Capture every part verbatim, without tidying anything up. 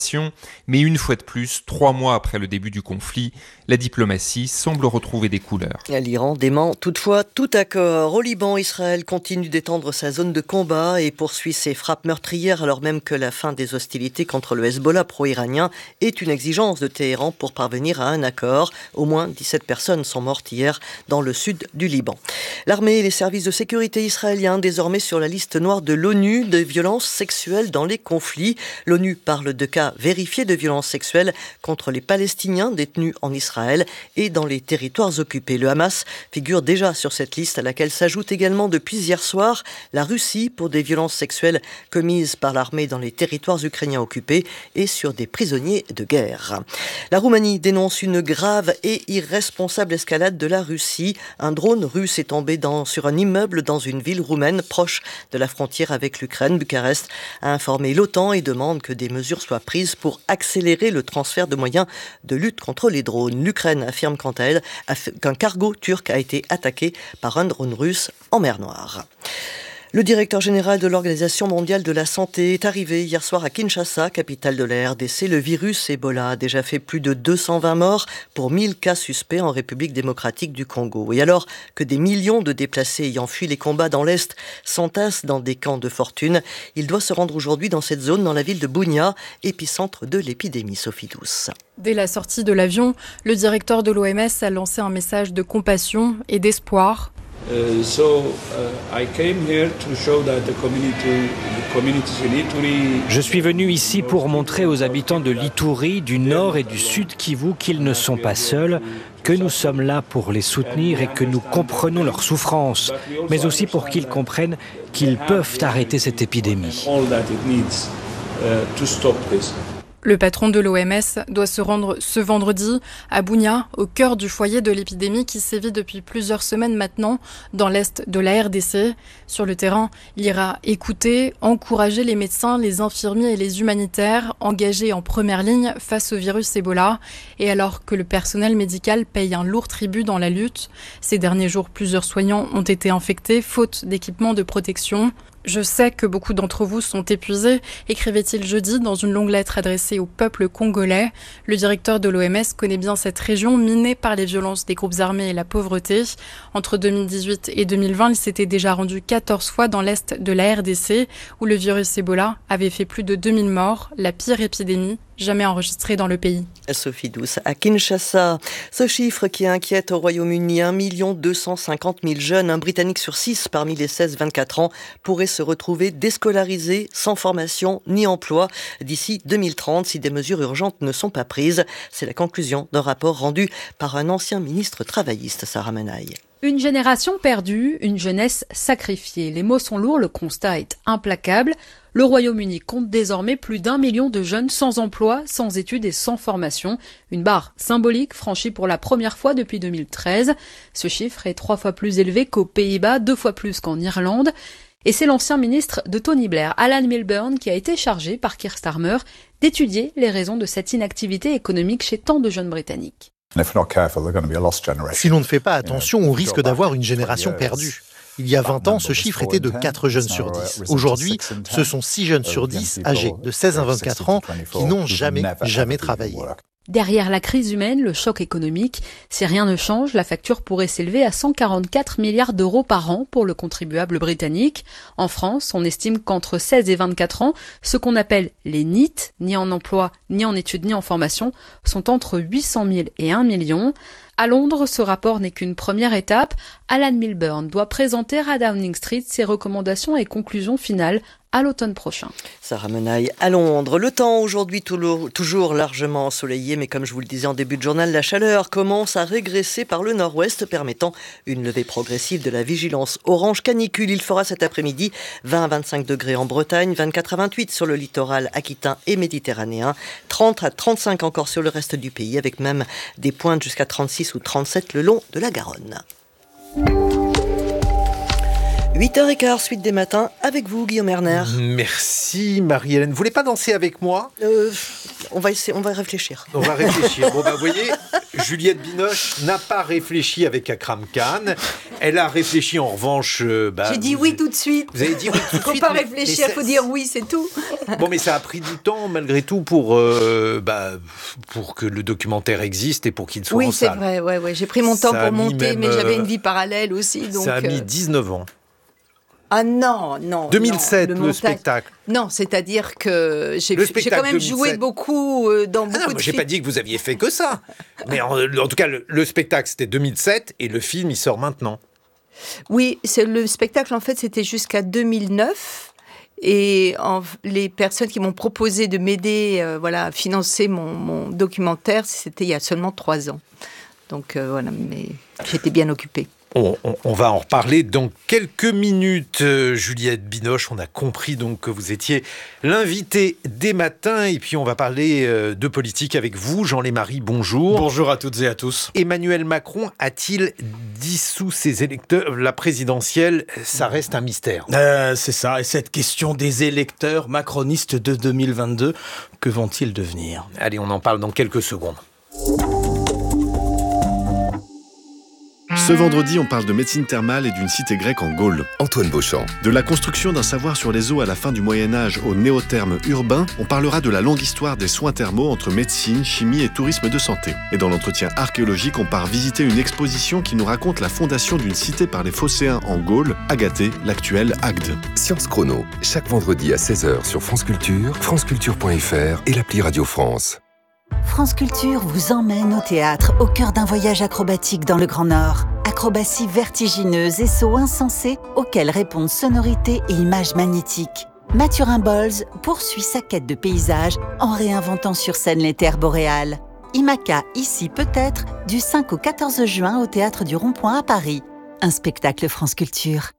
Mais une fois de plus, trois mois après le début du conflit, la diplomatie semble retrouver des couleurs. L'Iran dément toutefois tout accord. Au Liban, Israël continue d'étendre sa zone de combat et poursuit ses frappes meurtrières alors même que la fin des hostilités contre le Hezbollah pro-iranien est une exigence de Téhéran pour parvenir à un accord. Au moins dix-sept personnes sont mortes hier dans le sud du Liban. L'armée et les services de sécurité israéliens désormais sur la liste noire de l'ONU des violences sexuelles dans les conflits. L'ONU parle de cas vérifiés de violences sexuelles contre les Palestiniens détenus en Israël et dans les territoires occupés. Le Hamas figure déjà sur cette liste à laquelle s'ajoute également depuis hier soir la Russie pour des violences sexuelles commises par l'armée dans les territoires ukrainiens occupés et sur des prisonniers de guerre. La Roumanie dénonce une grave et irresponsable escalade de la Russie. Un drone russe est tombé dans, sur un immeuble dans une ville roumaine proche de la frontière avec l'Ukraine. Bucarest a informé l'OTAN et demande que des mesures soient prises pour accélérer le transfert de moyens de lutte contre les drones. L'Ukraine affirme quant à elle qu'un cargo turc a été attaqué par un drone russe en mer Noire. Le directeur général de l'Organisation mondiale de la santé est arrivé hier soir à Kinshasa, capitale de la R D C. Le virus Ebola a déjà fait plus de deux cent vingt morts pour mille cas suspects en République démocratique du Congo. Et alors que des millions de déplacés ayant fui les combats dans l'Est s'entassent dans des camps de fortune, il doit se rendre aujourd'hui dans cette zone, dans la ville de Bunia, épicentre de l'épidémie. Sophie Douce. Dès la sortie de l'avion, le directeur de l'O M S a lancé un message de compassion et d'espoir. Uh, so, uh, I came here to show that the community, the communities in Ituri... Je suis venu ici pour montrer aux habitants de l'Ituri, du Nord et du Sud Kivu qu'ils ne sont pas seuls, que nous sommes là pour les soutenir et que nous comprenons leurs souffrances, mais aussi pour qu'ils comprennent qu'ils peuvent arrêter cette épidémie. Le patron de l'O M S doit se rendre ce vendredi à Bunia, au cœur du foyer de l'épidémie qui sévit depuis plusieurs semaines maintenant dans l'est de la R D C. Sur le terrain, il ira écouter, encourager les médecins, les infirmiers et les humanitaires engagés en première ligne face au virus Ebola. Et alors que le personnel médical paye un lourd tribut dans la lutte, ces derniers jours, plusieurs soignants ont été infectés faute d'équipements de protection. Je sais que beaucoup d'entre vous sont épuisés, écrivait-il jeudi dans une longue lettre adressée au peuple congolais. Le directeur de l'O M S connaît bien cette région minée par les violences des groupes armés et la pauvreté. Entre deux mille dix-huit et deux mille vingt, il s'était déjà rendu quatorze fois dans l'est de la R D C, où le virus Ebola avait fait plus de deux mille morts, la pire épidémie jamais enregistrée dans le pays. Sophie Douce, à Kinshasa. Ce chiffre qui inquiète au Royaume-Uni, un million deux cent cinquante mille jeunes, un Britannique sur six parmi les seize vingt-quatre ans, pourraient se retrouver déscolarisés, sans formation ni emploi d'ici deux mille trente si des mesures urgentes ne sont pas prises. C'est la conclusion d'un rapport rendu par un ancien ministre travailliste, Sarah Menaille. Une génération perdue, une jeunesse sacrifiée. Les mots sont lourds, le constat est implacable. Le Royaume-Uni compte désormais plus d'un million de jeunes sans emploi, sans études et sans formation. Une barre symbolique franchie pour la première fois depuis deux mille treize. Ce chiffre est trois fois plus élevé qu'aux Pays-Bas, deux fois plus qu'en Irlande. Et c'est l'ancien ministre de Tony Blair, Alan Milburn, qui a été chargé par Keir Starmer d'étudier les raisons de cette inactivité économique chez tant de jeunes Britanniques. Si l'on ne fait pas attention, on risque d'avoir une génération perdue. Il y a vingt ans, ce chiffre était de quatre jeunes sur dix. Aujourd'hui, ce sont six jeunes sur dix âgés de seize à vingt-quatre ans qui n'ont jamais, jamais travaillé. Derrière la crise humaine, le choc économique, si rien ne change, la facture pourrait s'élever à cent quarante-quatre milliards d'euros par an pour le contribuable britannique. En France, on estime qu'entre seize et vingt-quatre ans, ce qu'on appelle les N I T, ni en emploi, ni en études, ni en formation, sont entre huit cent mille et un million. À Londres, ce rapport n'est qu'une première étape. Alan Milburn doit présenter à Downing Street ses recommandations et conclusions finales à l'automne prochain. Sarah Menaille à Londres. Le temps aujourd'hui toujours largement ensoleillé, mais comme je vous le disais en début de journal, la chaleur commence à régresser par le nord-ouest, permettant une levée progressive de la vigilance orange canicule. Il fera cet après-midi vingt à vingt-cinq degrés en Bretagne, vingt-quatre à vingt-huit sur le littoral aquitain et méditerranéen, trente à trente-cinq encore sur le reste du pays, avec même des pointes jusqu'à trente-six ou trente-sept le long de la Garonne. huit heures quinze, suite des matins, avec vous, Guillaume Erner. Merci, Marie-Hélène. Vous voulez pas danser avec moi ? euh, on, va essayer, on va réfléchir. On va réfléchir. Bon, ben, vous voyez, Juliette Binoche n'a pas réfléchi avec Akram Khan. Elle a réfléchi en revanche. Euh, bah, J'ai dit oui tout de suite. Vous avez dit oui tout de suite. Il ne faut pas mais, réfléchir, il faut dire oui, c'est tout. Bon, mais ça a pris du temps malgré tout pour, euh, bah, pour que le documentaire existe et pour qu'il soit oui, en salle. Oui, c'est vrai. Ouais, ouais. J'ai pris mon temps ça pour monter, même, mais j'avais euh, une vie parallèle aussi. Donc, ça a mis euh... dix-neuf ans. Ah non, non. deux mille sept, non, le, le montage... spectacle. Non, c'est-à-dire que j'ai, j'ai quand même deux mille sept. joué beaucoup euh, dans beaucoup ah non, de j'ai films. pas dit que vous aviez fait que ça. Mais en, en tout cas, le, le spectacle, c'était deux mille sept et le film, il sort maintenant. Oui, c'est, le spectacle, en fait, c'était jusqu'à deux mille neuf. Et en, les personnes qui m'ont proposé de m'aider euh, voilà, à financer mon, mon documentaire, c'était il y a seulement trois ans. Donc euh, voilà, mais j'étais bien occupée. On, on, on va en reparler dans quelques minutes. Euh, Juliette Binoche, on a compris donc que vous étiez l'invité des matins. Et puis on va parler euh, de politique avec vous. Jean Lémarie, bonjour. Bonjour à toutes et à tous. Emmanuel Macron a-t-il dissous ses électeurs ? La présidentielle, ça reste un mystère. Euh, c'est ça. Et cette question des électeurs macronistes de deux mille vingt-deux, que vont-ils devenir ? Allez, on en parle dans quelques secondes. Ce vendredi, on parle de médecine thermale et d'une cité grecque en Gaule. Antoine Beauchamp. De la construction d'un savoir sur les eaux à la fin du Moyen-Âge au néotherme urbain, on parlera de la longue histoire des soins thermaux entre médecine, chimie et tourisme de santé. Et dans l'entretien archéologique, on part visiter une exposition qui nous raconte la fondation d'une cité par les Phocéens en Gaule, Agathée, l'actuelle Agde. Science Chrono, chaque vendredi à seize heures sur France Culture, franceculture point f r et l'appli Radio France. France Culture vous emmène au théâtre, au cœur d'un voyage acrobatique dans le Grand Nord. Acrobatie vertigineuse et sauts insensés auxquels répondent sonorités et images magnétiques. Mathurin Bolz poursuit sa quête de paysages en réinventant sur scène les terres boréales. IMACA, ici peut-être, du cinq au quatorze juin au Théâtre du Rond-Point à Paris. Un spectacle France Culture.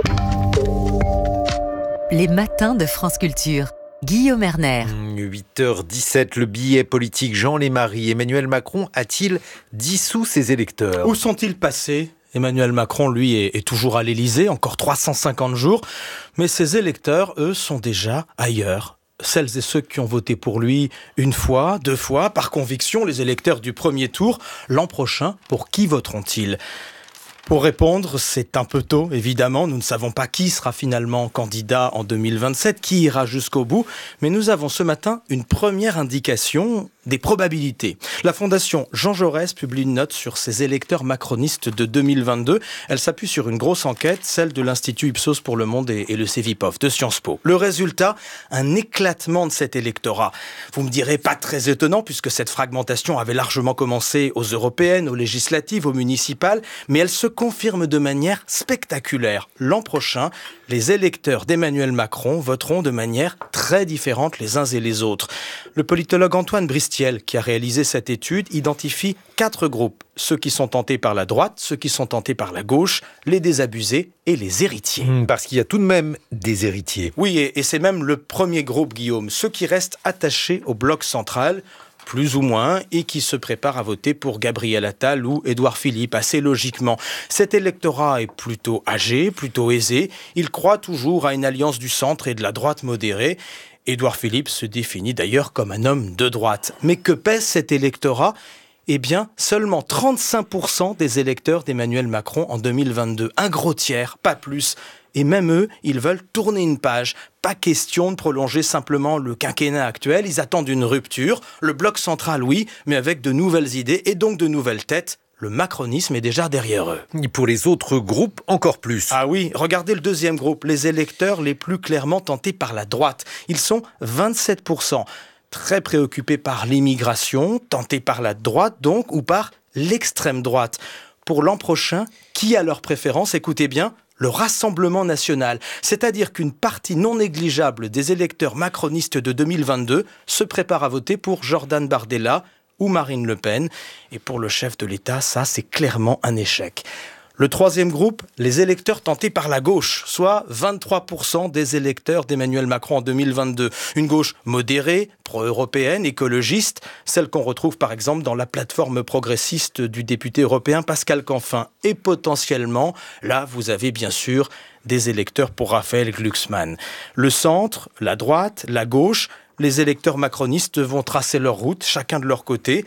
Les matins de France Culture. Guillaume Erner. huit heures dix-sept, le billet politique Jean Lémarie. Emmanuel Macron a-t-il dissous ses électeurs ? Où sont-ils passés ? Emmanuel Macron, lui, est, est toujours à l'Élysée, encore trois cent cinquante jours. Mais ses électeurs, eux, sont déjà ailleurs. Celles et ceux qui ont voté pour lui une fois, deux fois, par conviction, les électeurs du premier tour. L'an prochain, pour qui voteront-ils ? Pour répondre, c'est un peu tôt, évidemment. Nous ne savons pas qui sera finalement candidat en deux mille vingt-sept, qui ira jusqu'au bout. Mais nous avons ce matin une première indication des probabilités. La Fondation Jean Jaurès publie une note sur ses électeurs macronistes de deux mille vingt-deux. Elle s'appuie sur une grosse enquête, celle de l'Institut Ipsos pour le Monde et, et le Cevipof de Sciences Po. Le résultat, un éclatement de cet électorat. Vous me direz, pas très étonnant, puisque cette fragmentation avait largement commencé aux européennes, aux législatives, aux municipales, mais elle se confirme de manière spectaculaire. L'an prochain, les électeurs d'Emmanuel Macron voteront de manière très différente les uns et les autres. Le politologue Antoine Bristiel, qui a réalisé cette étude, identifie quatre groupes. Ceux qui sont tentés par la droite, ceux qui sont tentés par la gauche, les désabusés et les héritiers. Mmh, parce qu'il y a tout de même des héritiers. Oui, et, et c'est même le premier groupe, Guillaume, ceux qui restent attachés au bloc central, plus ou moins, et qui se préparent à voter pour Gabriel Attal ou Édouard Philippe, assez logiquement. Cet électorat est plutôt âgé, plutôt aisé. Il croit toujours à une alliance du centre et de la droite modérée. Édouard Philippe se définit d'ailleurs comme un homme de droite. Mais que pèse cet électorat ? Eh bien, seulement trente-cinq pour cent des électeurs d'Emmanuel Macron en deux mille vingt-deux. Un gros tiers, pas plus. Et même eux, ils veulent tourner une page. Pas question de prolonger simplement le quinquennat actuel. Ils attendent une rupture. Le bloc central, oui, mais avec de nouvelles idées et donc de nouvelles têtes. Le macronisme est déjà derrière eux. Et pour les autres groupes, encore plus. Ah oui, regardez le deuxième groupe, les électeurs les plus clairement tentés par la droite. Ils sont vingt-sept pour cent. Très préoccupés par l'immigration, tentés par la droite donc, ou par l'extrême droite. Pour l'an prochain, qui a leur préférence ? Écoutez bien, le Rassemblement national. C'est-à-dire qu'une partie non négligeable des électeurs macronistes de deux mille vingt-deux se prépare à voter pour Jordan Bardella ou Marine Le Pen. Et pour le chef de l'État, ça, c'est clairement un échec. Le troisième groupe, les électeurs tentés par la gauche, soit vingt-trois pour cent des électeurs d'Emmanuel Macron en deux mille vingt-deux. Une gauche modérée, pro-européenne, écologiste, celle qu'on retrouve par exemple dans la plateforme progressiste du député européen Pascal Canfin. Et potentiellement, là, vous avez bien sûr des électeurs pour Raphaël Glucksmann. Le centre, la droite, la gauche, les électeurs macronistes vont tracer leur route, chacun de leur côté.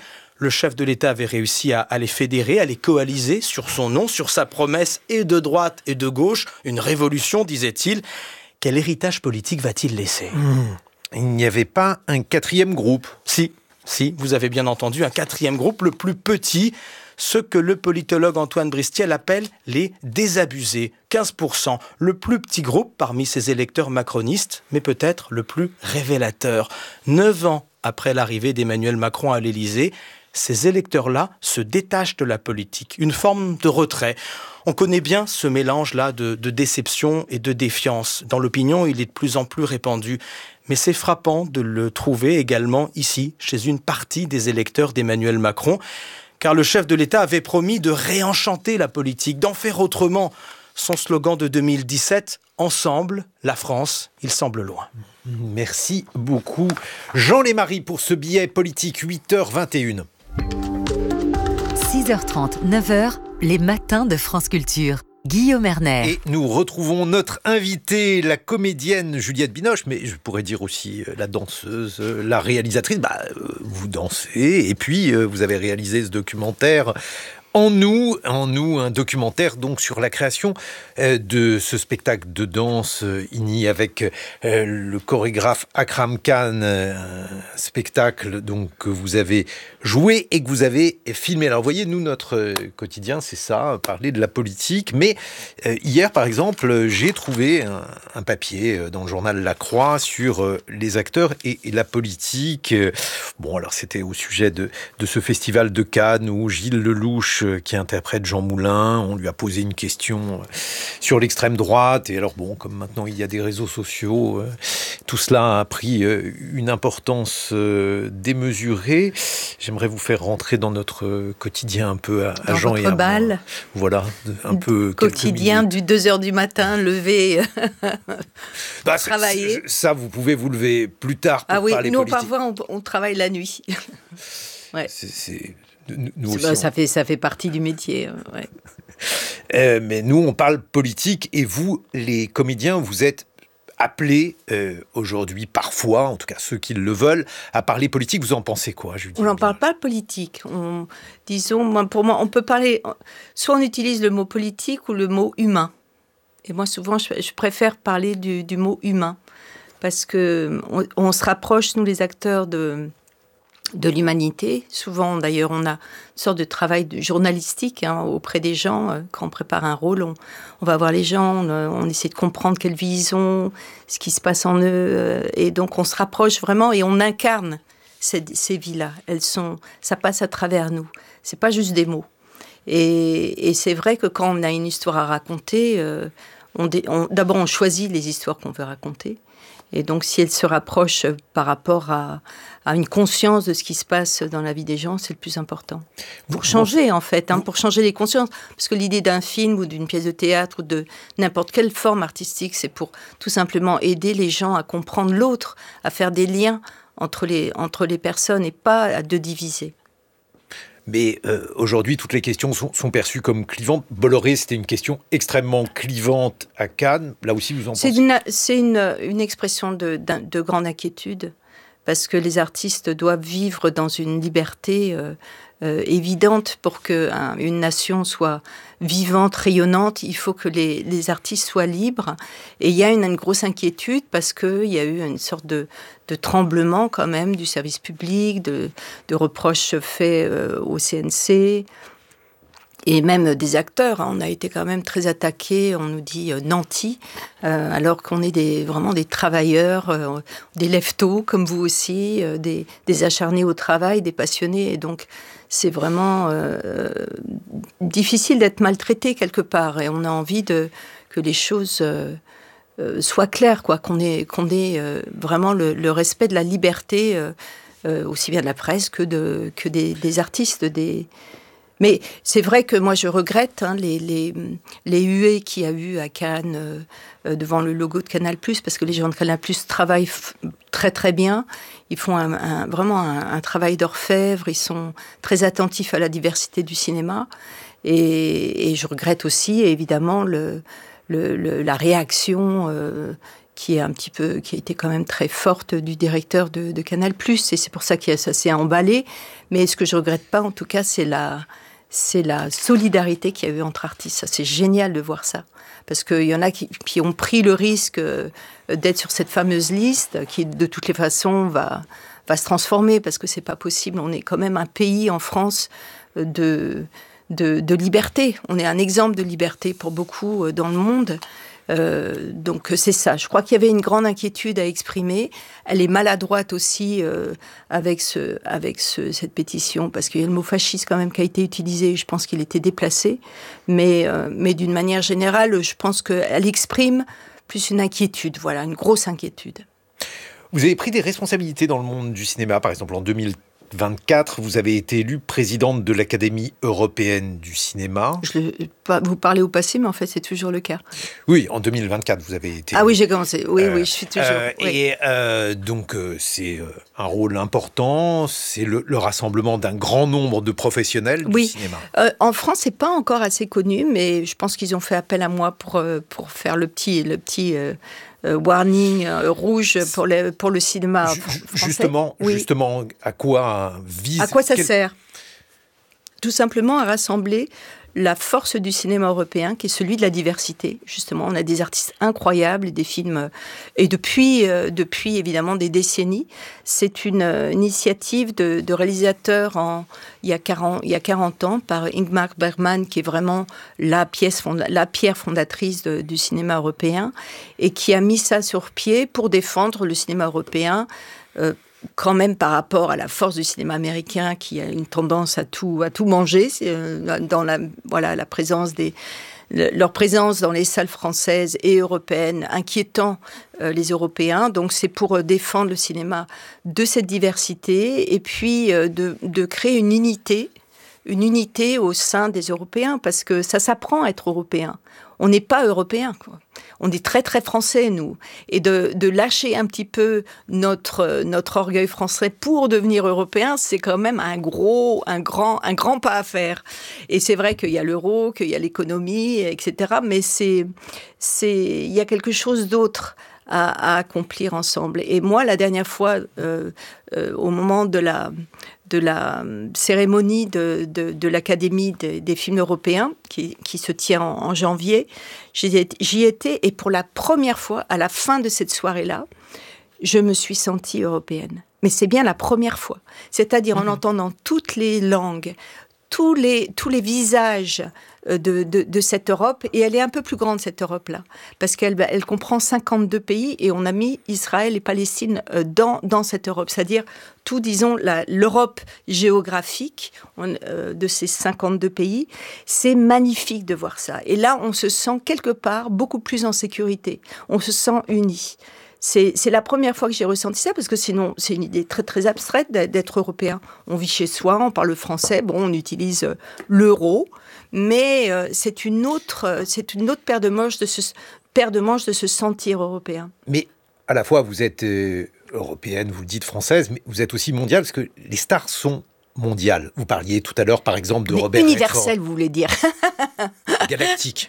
Le chef de l'État avait réussi à, à les fédérer, à les coaliser sur son nom, sur sa promesse et de droite et de gauche. Une révolution, disait-il. Quel héritage politique va-t-il laisser ? mmh. Il n'y avait pas un quatrième groupe ? Si, si, vous avez bien entendu, un quatrième groupe, le plus petit, ce que le politologue Antoine Bristiel appelle les désabusés, quinze pour cent, le plus petit groupe parmi ces électeurs macronistes, mais peut-être le plus révélateur. Neuf ans après l'arrivée d'Emmanuel Macron à l'Élysée, ces électeurs-là se détachent de la politique, une forme de retrait. On connaît bien ce mélange-là de, de déception et de défiance. Dans l'opinion, il est de plus en plus répandu. Mais c'est frappant de le trouver également ici, chez une partie des électeurs d'Emmanuel Macron, car le chef de l'État avait promis de réenchanter la politique, d'en faire autrement. Son slogan de deux mille dix-sept, « Ensemble, la France, il semble loin ». Merci beaucoup. Jean Lémarie pour ce billet politique, huit heures vingt et une. six heures trente, neuf heures, les matins de France Culture. Guillaume Erner. Et nous retrouvons notre invitée, la comédienne Juliette Binoche, mais je pourrais dire aussi la danseuse, la réalisatrice. Bah, vous dansez et puis vous avez réalisé ce documentaire En nous, en nous, un documentaire donc sur la création euh, de ce spectacle de danse euh, ini avec euh, le chorégraphe Akram Khan, euh, un spectacle donc que vous avez joué et que vous avez filmé. Alors vous voyez, nous notre euh, quotidien c'est ça, parler de la politique. Mais euh, hier par exemple, j'ai trouvé un, un papier euh, dans le journal La Croix sur euh, les acteurs et, et la politique. Euh, bon alors c'était au sujet de, de ce festival de Cannes où Gilles Lelouch qui interprète Jean Moulin. On lui a posé une question sur l'extrême droite. Et alors, bon, comme maintenant il y a des réseaux sociaux, euh, tout cela a pris euh, une importance euh, démesurée. J'aimerais vous faire rentrer dans notre quotidien un peu à, à Jean et à bal. moi. Voilà, un peu... Quotidien du deux heures du matin, lever, bah, travailler. Ça, vous pouvez vous lever plus tard pour ah oui, parler nous, politique. parfois, on, on travaille la nuit. Ouais. C'est... c'est... Nous aussi, bah, on... ça, fait, ça fait partie du métier. Ouais. euh, mais nous, on parle politique et vous, les comédiens, vous êtes appelés euh, aujourd'hui, parfois, en tout cas ceux qui le veulent, à parler politique. Vous en pensez quoi, Julie ? On n'en parle pas politique. On, disons, moi, pour moi, on peut parler... Soit on utilise le mot politique ou le mot humain. Et moi, souvent, je, je préfère parler du, du mot humain. Parce qu'on on se rapproche, nous, les acteurs, de... de l'humanité. Souvent, d'ailleurs, on a une sorte de travail de journalistique hein, auprès des gens. Quand on prépare un rôle, on, on va voir les gens, on, on essaie de comprendre quelle vie ils ont, ce qui se passe en eux. Et donc, on se rapproche vraiment et on incarne ces, ces vies-là. Elles sont, ça passe à travers nous. C'est pas juste des mots. Et, et c'est vrai que quand on a une histoire à raconter, euh, on, on, d'abord, on choisit les histoires qu'on veut raconter. Et donc, si elle se rapproche par rapport à, à une conscience de ce qui se passe dans la vie des gens, c'est le plus important. Pour changer, en fait, hein, pour changer les consciences. Parce que l'idée d'un film ou d'une pièce de théâtre ou de n'importe quelle forme artistique, c'est pour tout simplement aider les gens à comprendre l'autre, à faire des liens entre les, entre les personnes et pas à de diviser. Mais euh, aujourd'hui, toutes les questions sont, sont perçues comme clivantes. Bolloré, c'était une question extrêmement clivante à Cannes. Là aussi, vous en c'est pensez une, C'est une, une expression de, de grande inquiétude, parce que les artistes doivent vivre dans une liberté euh, euh, évidente. Pour qu'une nation soit vivante, rayonnante, il faut que les, les artistes soient libres. Et il y a une, une grosse inquiétude, parce qu'il y a eu une sorte de... de tremblement quand même du service public, de, de reproches faits euh, au C N C, et même des acteurs. Hein. On a été quand même très attaqués, on nous dit euh, nantis, euh, alors qu'on est des, vraiment des travailleurs, euh, des lève-tôt comme vous aussi, euh, des, des acharnés au travail, des passionnés. Et donc c'est vraiment euh, difficile d'être maltraité quelque part, et on a envie de, que les choses... Euh, Euh, soit clair, quoi, qu'on ait, qu'on ait euh, vraiment le, le respect de la liberté, euh, euh, aussi bien de la presse que, de, que des, des artistes. Des... Mais c'est vrai que moi je regrette hein, les, les, les huées qu'il y a eu à Cannes euh, devant le logo de Canal plus, parce que les gens de Canal plus travaillent f- très très bien. Ils font un, un, vraiment un, un travail d'orfèvre, ils sont très attentifs à la diversité du cinéma. Et, et je regrette aussi, évidemment, le... Le, le, la réaction euh, qui est un petit peu, qui a été quand même très forte du directeur de, de Canal+, et c'est pour ça que ça s'est emballé. Mais ce que je regrette pas, en tout cas, c'est la, c'est la solidarité qu'il y a eu entre artistes. Ça, c'est génial de voir ça. Parce qu'il y en a qui, qui ont pris le risque d'être sur cette fameuse liste, qui, de toutes les façons, va, va se transformer, parce que c'est pas possible. On est quand même un pays, en France, de, de, de liberté. On est un exemple de liberté pour beaucoup dans le monde. Euh, donc c'est ça. Je crois qu'il y avait une grande inquiétude à exprimer. Elle est maladroite aussi euh, avec, ce, avec ce, cette pétition, parce qu'il y a le mot fasciste quand même qui a été utilisé. Je pense qu'il était déplacé. Mais, euh, mais d'une manière générale, je pense qu'elle exprime plus une inquiétude, voilà, une grosse inquiétude. Vous avez pris des responsabilités dans le monde du cinéma, par exemple en deux mille vingt-quatre, vous avez été élue présidente de l'Académie européenne du cinéma. Je le, pas, vous parlez au passé, mais en fait, c'est toujours le cas. Oui, en deux mille vingt-quatre, vous avez été... Ah oui, j'ai commencé. Oui, euh, oui, je suis toujours... Euh, oui. Et euh, donc, euh, c'est euh, un rôle important, c'est le, le rassemblement d'un grand nombre de professionnels du oui. cinéma. Euh, en France, c'est pas encore assez connu, mais je pense qu'ils ont fait appel à moi pour, euh, pour faire le petit... Le petit euh, Euh, warning euh, rouge pour, les, pour le cinéma français. Justement, oui. justement, à quoi vise... À quoi ça quel... sert ? Tout simplement à rassembler la force du cinéma européen, qui est celui de la diversité. Justement, on a des artistes incroyables et des films... Et depuis, euh, depuis évidemment, des décennies, c'est une euh, initiative de, de réalisateurs en, il, y a quarante, il y a quarante ans, par Ingmar Bergman, qui est vraiment la, pièce fonda, la pierre fondatrice de, du cinéma européen, et qui a mis ça sur pied pour défendre le cinéma européen, euh, quand même par rapport à la force du cinéma américain qui a une tendance à tout, à tout manger, euh, dans la, voilà, la présence des, le, leur présence dans les salles françaises et européennes inquiétant euh, les Européens. Donc c'est pour euh, défendre le cinéma de cette diversité et puis euh, de, de créer une unité, une unité au sein des Européens, parce que ça s'apprend à être européen. On n'est pas européen, quoi. On est très, très français, nous. Et de, de lâcher un petit peu notre, notre orgueil français pour devenir européen, c'est quand même un gros, un grand, un grand pas à faire. Et c'est vrai qu'il y a l'euro, qu'il y a l'économie, et cetera. Mais c'est, c'est, il y a quelque chose d'autre à, à accomplir ensemble. Et moi, la dernière fois, euh, euh, au moment de la... de la cérémonie de, de, de l'Académie des, des films européens qui, qui se tient en, en janvier. J'y, j'y étais et pour la première fois, à la fin de cette soirée-là, je me suis sentie européenne. Mais c'est bien la première fois. C'est-à-dire en entendant toutes les langues, tous les, tous les visages de, de, de cette Europe, et elle est un peu plus grande, cette Europe-là, parce qu'elle elle comprend cinquante-deux pays, et on a mis Israël et Palestine dans, dans cette Europe, c'est-à-dire tout, disons, la, l'Europe géographique on, euh, de ces cinquante-deux pays. C'est magnifique de voir ça. Et là, on se sent quelque part beaucoup plus en sécurité. On se sent unis. C'est, c'est la première fois que j'ai ressenti ça, parce que sinon, c'est une idée très, très abstraite d'être européen. On vit chez soi, on parle français, bon, on utilise l'euro, mais euh, c'est une autre, c'est une autre paire de manches de se, paire de manches de se sentir européen. Mais à la fois, vous êtes euh, européenne, vous le dites française, mais vous êtes aussi mondiale, parce que les stars sont mondiales. Vous parliez tout à l'heure, par exemple, de mais Robert universel, Redford. vous voulez dire. Galactique.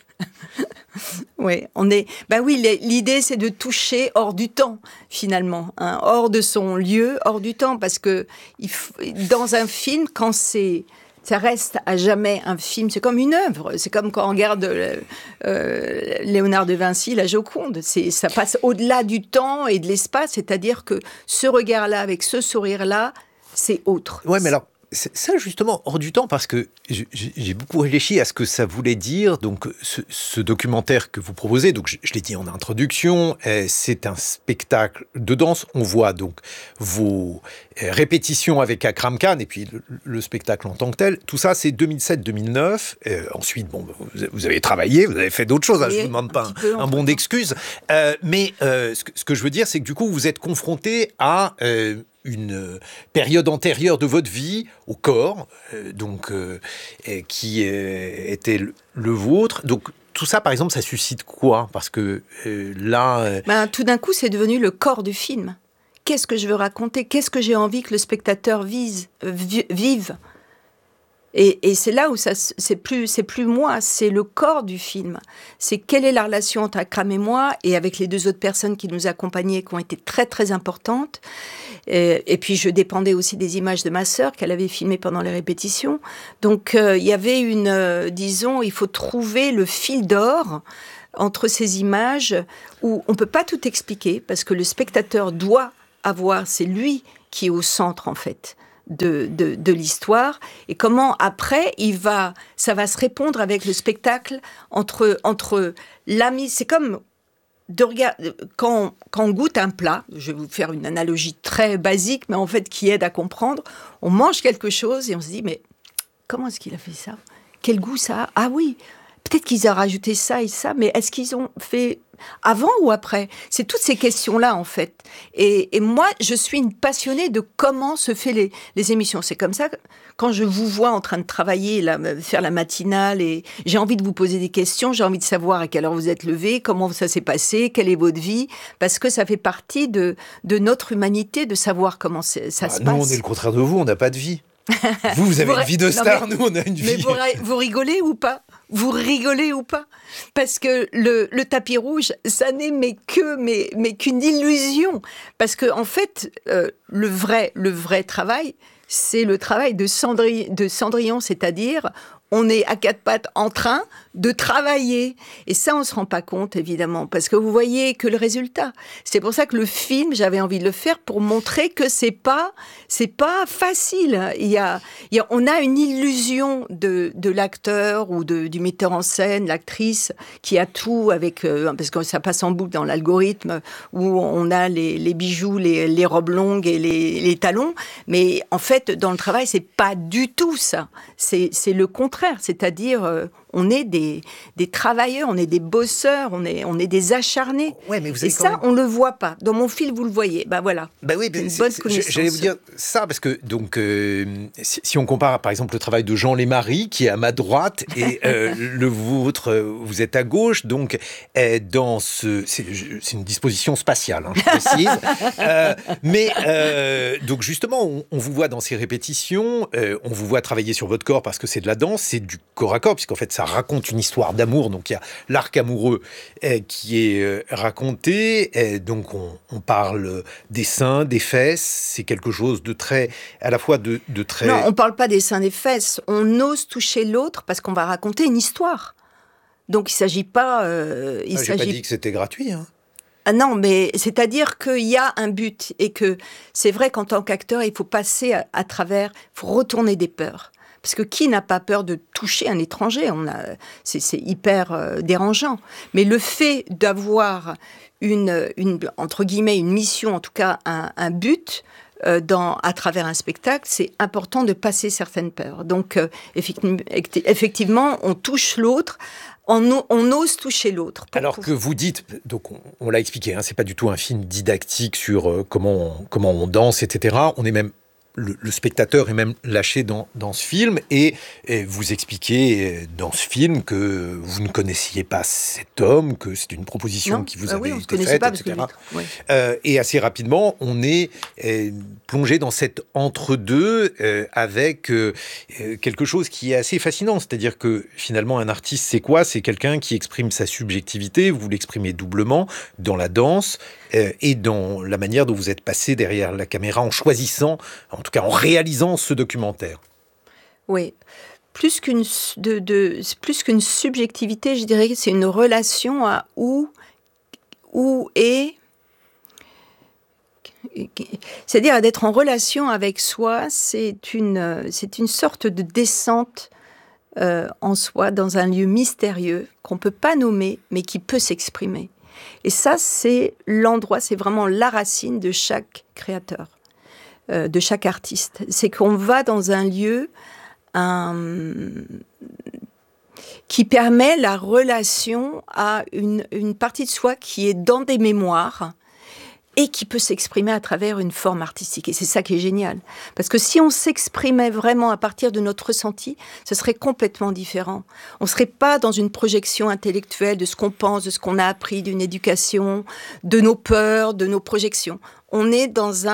Oui, on est. Ben oui, l'idée c'est de toucher hors du temps finalement, hein, hors de son lieu, hors du temps, parce que il f... dans un film, quand c'est, ça reste à jamais un film. C'est comme une œuvre. C'est comme quand on regarde euh, euh, Léonard de Vinci, la Joconde. C'est, ça passe au-delà du temps et de l'espace. C'est-à-dire que ce regard-là, avec ce sourire-là, c'est autre. Ouais, mais alors. Ça, justement, hors du temps, parce que j'ai beaucoup réfléchi à ce que ça voulait dire. Donc, ce, ce documentaire que vous proposez, donc je, je l'ai dit en introduction, c'est un spectacle de danse. On voit donc vos répétitions avec Akram Khan et puis le, le spectacle en tant que tel. Tout ça, c'est deux mille sept deux mille neuf. Euh, ensuite, bon, vous, vous avez travaillé, vous avez fait d'autres choses. Hein, je ne vous demande pas un, peu, un bon d'excuses. Euh, mais euh, ce, que, ce que je veux dire, c'est que du coup, vous êtes confronté à... Euh, une période antérieure de votre vie au corps, euh, donc euh, qui euh, était le, le vôtre. Donc tout ça, par exemple, ça suscite quoi ? Parce que euh, là, euh... ben, tout d'un coup, c'est devenu le corps du film. Qu'est-ce que je veux raconter ? Qu'est-ce que j'ai envie que le spectateur vise, euh, vive ? Et, et c'est là où ça, c'est plus, c'est plus moi, c'est le corps du film. C'est quelle est la relation entre Akram et moi, et avec les deux autres personnes qui nous accompagnaient, qui ont été très très importantes. Et, et puis je dépendais aussi des images de ma sœur qu'elle avait filmées pendant les répétitions. Donc euh, il y avait une, euh, disons, il faut trouver le fil d'or entre ces images où on peut pas tout expliquer parce que le spectateur doit avoir, c'est lui qui est au centre en fait. De, de, de l'histoire et comment après il va, ça va se répondre avec le spectacle entre, entre l'ami, c'est comme de regarder, quand, quand on goûte un plat, je vais vous faire une analogie très basique mais en fait qui aide à comprendre, on mange quelque chose et on se dit mais comment est-ce qu'il a fait ça? Quel goût ça a? Ah oui, peut-être qu'ils ont rajouté ça et ça, mais est-ce qu'ils ont fait avant ou après? C'est toutes ces questions-là, en fait. Et, et moi, je suis une passionnée de comment se fait les, les émissions. C'est comme ça que quand je vous vois en train de travailler, là, faire la matinale, et j'ai envie de vous poser des questions, j'ai envie de savoir à quelle heure vous êtes levé, comment ça s'est passé, quelle est votre vie, parce que ça fait partie de, de notre humanité, de savoir comment ça ah, se nous, passe. Nous, on est le contraire de vous, on n'a pas de vie. Vous, vous avez vous une vie de star, non, mais, nous, on a une vie... Mais vous, vous rigolez ou pas? Vous rigolez ou pas? Parce que le, le tapis rouge, ça n'est mais que mais, mais qu'une illusion. Parce que en fait, euh, le vrai le vrai travail, c'est le travail de, Cendri- de Cendrillon, c'est-à-dire on est à quatre pattes en train de travailler. Et ça, on ne se rend pas compte, évidemment, parce que vous voyez que le résultat. C'est pour ça que le film, j'avais envie de le faire pour montrer que c'est pas, c'est pas facile. Il y a, il y a, on a une illusion de, de l'acteur ou de, du metteur en scène, l'actrice, qui a tout avec, euh, parce que ça passe en boucle dans l'algorithme, où on a les, les bijoux, les, les robes longues et les, les talons. Mais en fait, dans le travail, c'est pas du tout ça. C'est, c'est le contraire. C'est-à-dire, euh, on est des, des travailleurs, on est des bosseurs, on est, on est des acharnés. Ouais, mais vous et ça, même... on ne le voit pas. Dans mon film, vous le voyez. Ben voilà. Ben oui, une c'est, bonne c'est, connaissance. J'allais vous dire ça, parce que donc, euh, si, si on compare, par exemple, le travail de Jean Lémarie, qui est à ma droite, et euh, le vôtre, vous êtes à gauche, donc dans ce... C'est, c'est une disposition spatiale, hein, je précise. euh, mais, euh, donc justement, on, on vous voit dans ces répétitions, euh, on vous voit travailler sur votre corps, parce que c'est de la danse, c'est du corps à corps, puisqu'en fait, ça raconte une histoire d'amour, donc il y a l'arc amoureux euh, qui est euh, raconté, euh, donc on, on parle des seins, des fesses, c'est quelque chose de très, à la fois de, de très... Non, on parle pas des seins, des fesses, on ose toucher l'autre parce qu'on va raconter une histoire. Donc il s'agit pas... Euh, il ah, j'ai s'agit... pas dit que c'était gratuit, hein. Ah non, mais c'est-à-dire qu'il y a un but et que c'est vrai qu'en tant qu'acteur, il faut passer à, à travers, il faut retourner des peurs. Parce que qui n'a pas peur de toucher un étranger? On a, c'est, c'est hyper euh, dérangeant. Mais le fait d'avoir une, une, entre guillemets, une mission, en tout cas un, un but, euh, dans, à travers un spectacle, c'est important de passer certaines peurs. Donc, euh, effectivement, on touche l'autre. On, on ose toucher l'autre. Alors que vous dites, donc on, on l'a expliqué, hein, c'est pas du tout un film didactique sur euh, comment, on, comment on danse, et cetera. On est même Le, le spectateur est même lâché dans, dans ce film et, et vous expliquez dans ce film que vous ne connaissiez pas cet homme, que c'est une proposition non, qui vous euh, avait oui, été faite, pas et cetera. Que, ouais. euh, et assez rapidement, on est euh, plongé dans cet entre-deux euh, avec euh, quelque chose qui est assez fascinant. C'est-à-dire que finalement, un artiste, c'est quoi? C'est quelqu'un qui exprime sa subjectivité, vous l'exprimez doublement dans la danse euh, et dans la manière dont vous êtes passé derrière la caméra en choisissant, en tout cas en réalisant ce documentaire. Oui, plus qu'une, de, de, plus qu'une subjectivité, je dirais que c'est une relation à où, où est... C'est-à-dire d'être en relation avec soi, c'est une, c'est une sorte de descente euh, en soi, dans un lieu mystérieux qu'on ne peut pas nommer, mais qui peut s'exprimer. Et ça, c'est l'endroit, c'est vraiment la racine de chaque créateur. Euh, de chaque artiste. C'est qu'on va dans un lieu un, qui permet la relation à une, une partie de soi qui est dans des mémoires et qui peut s'exprimer à travers une forme artistique. Et c'est ça qui est génial. Parce que si on s'exprimait vraiment à partir de notre ressenti, ce serait complètement différent. On ne serait pas dans une projection intellectuelle de ce qu'on pense, de ce qu'on a appris, d'une éducation, de nos peurs, de nos projections. On est dans un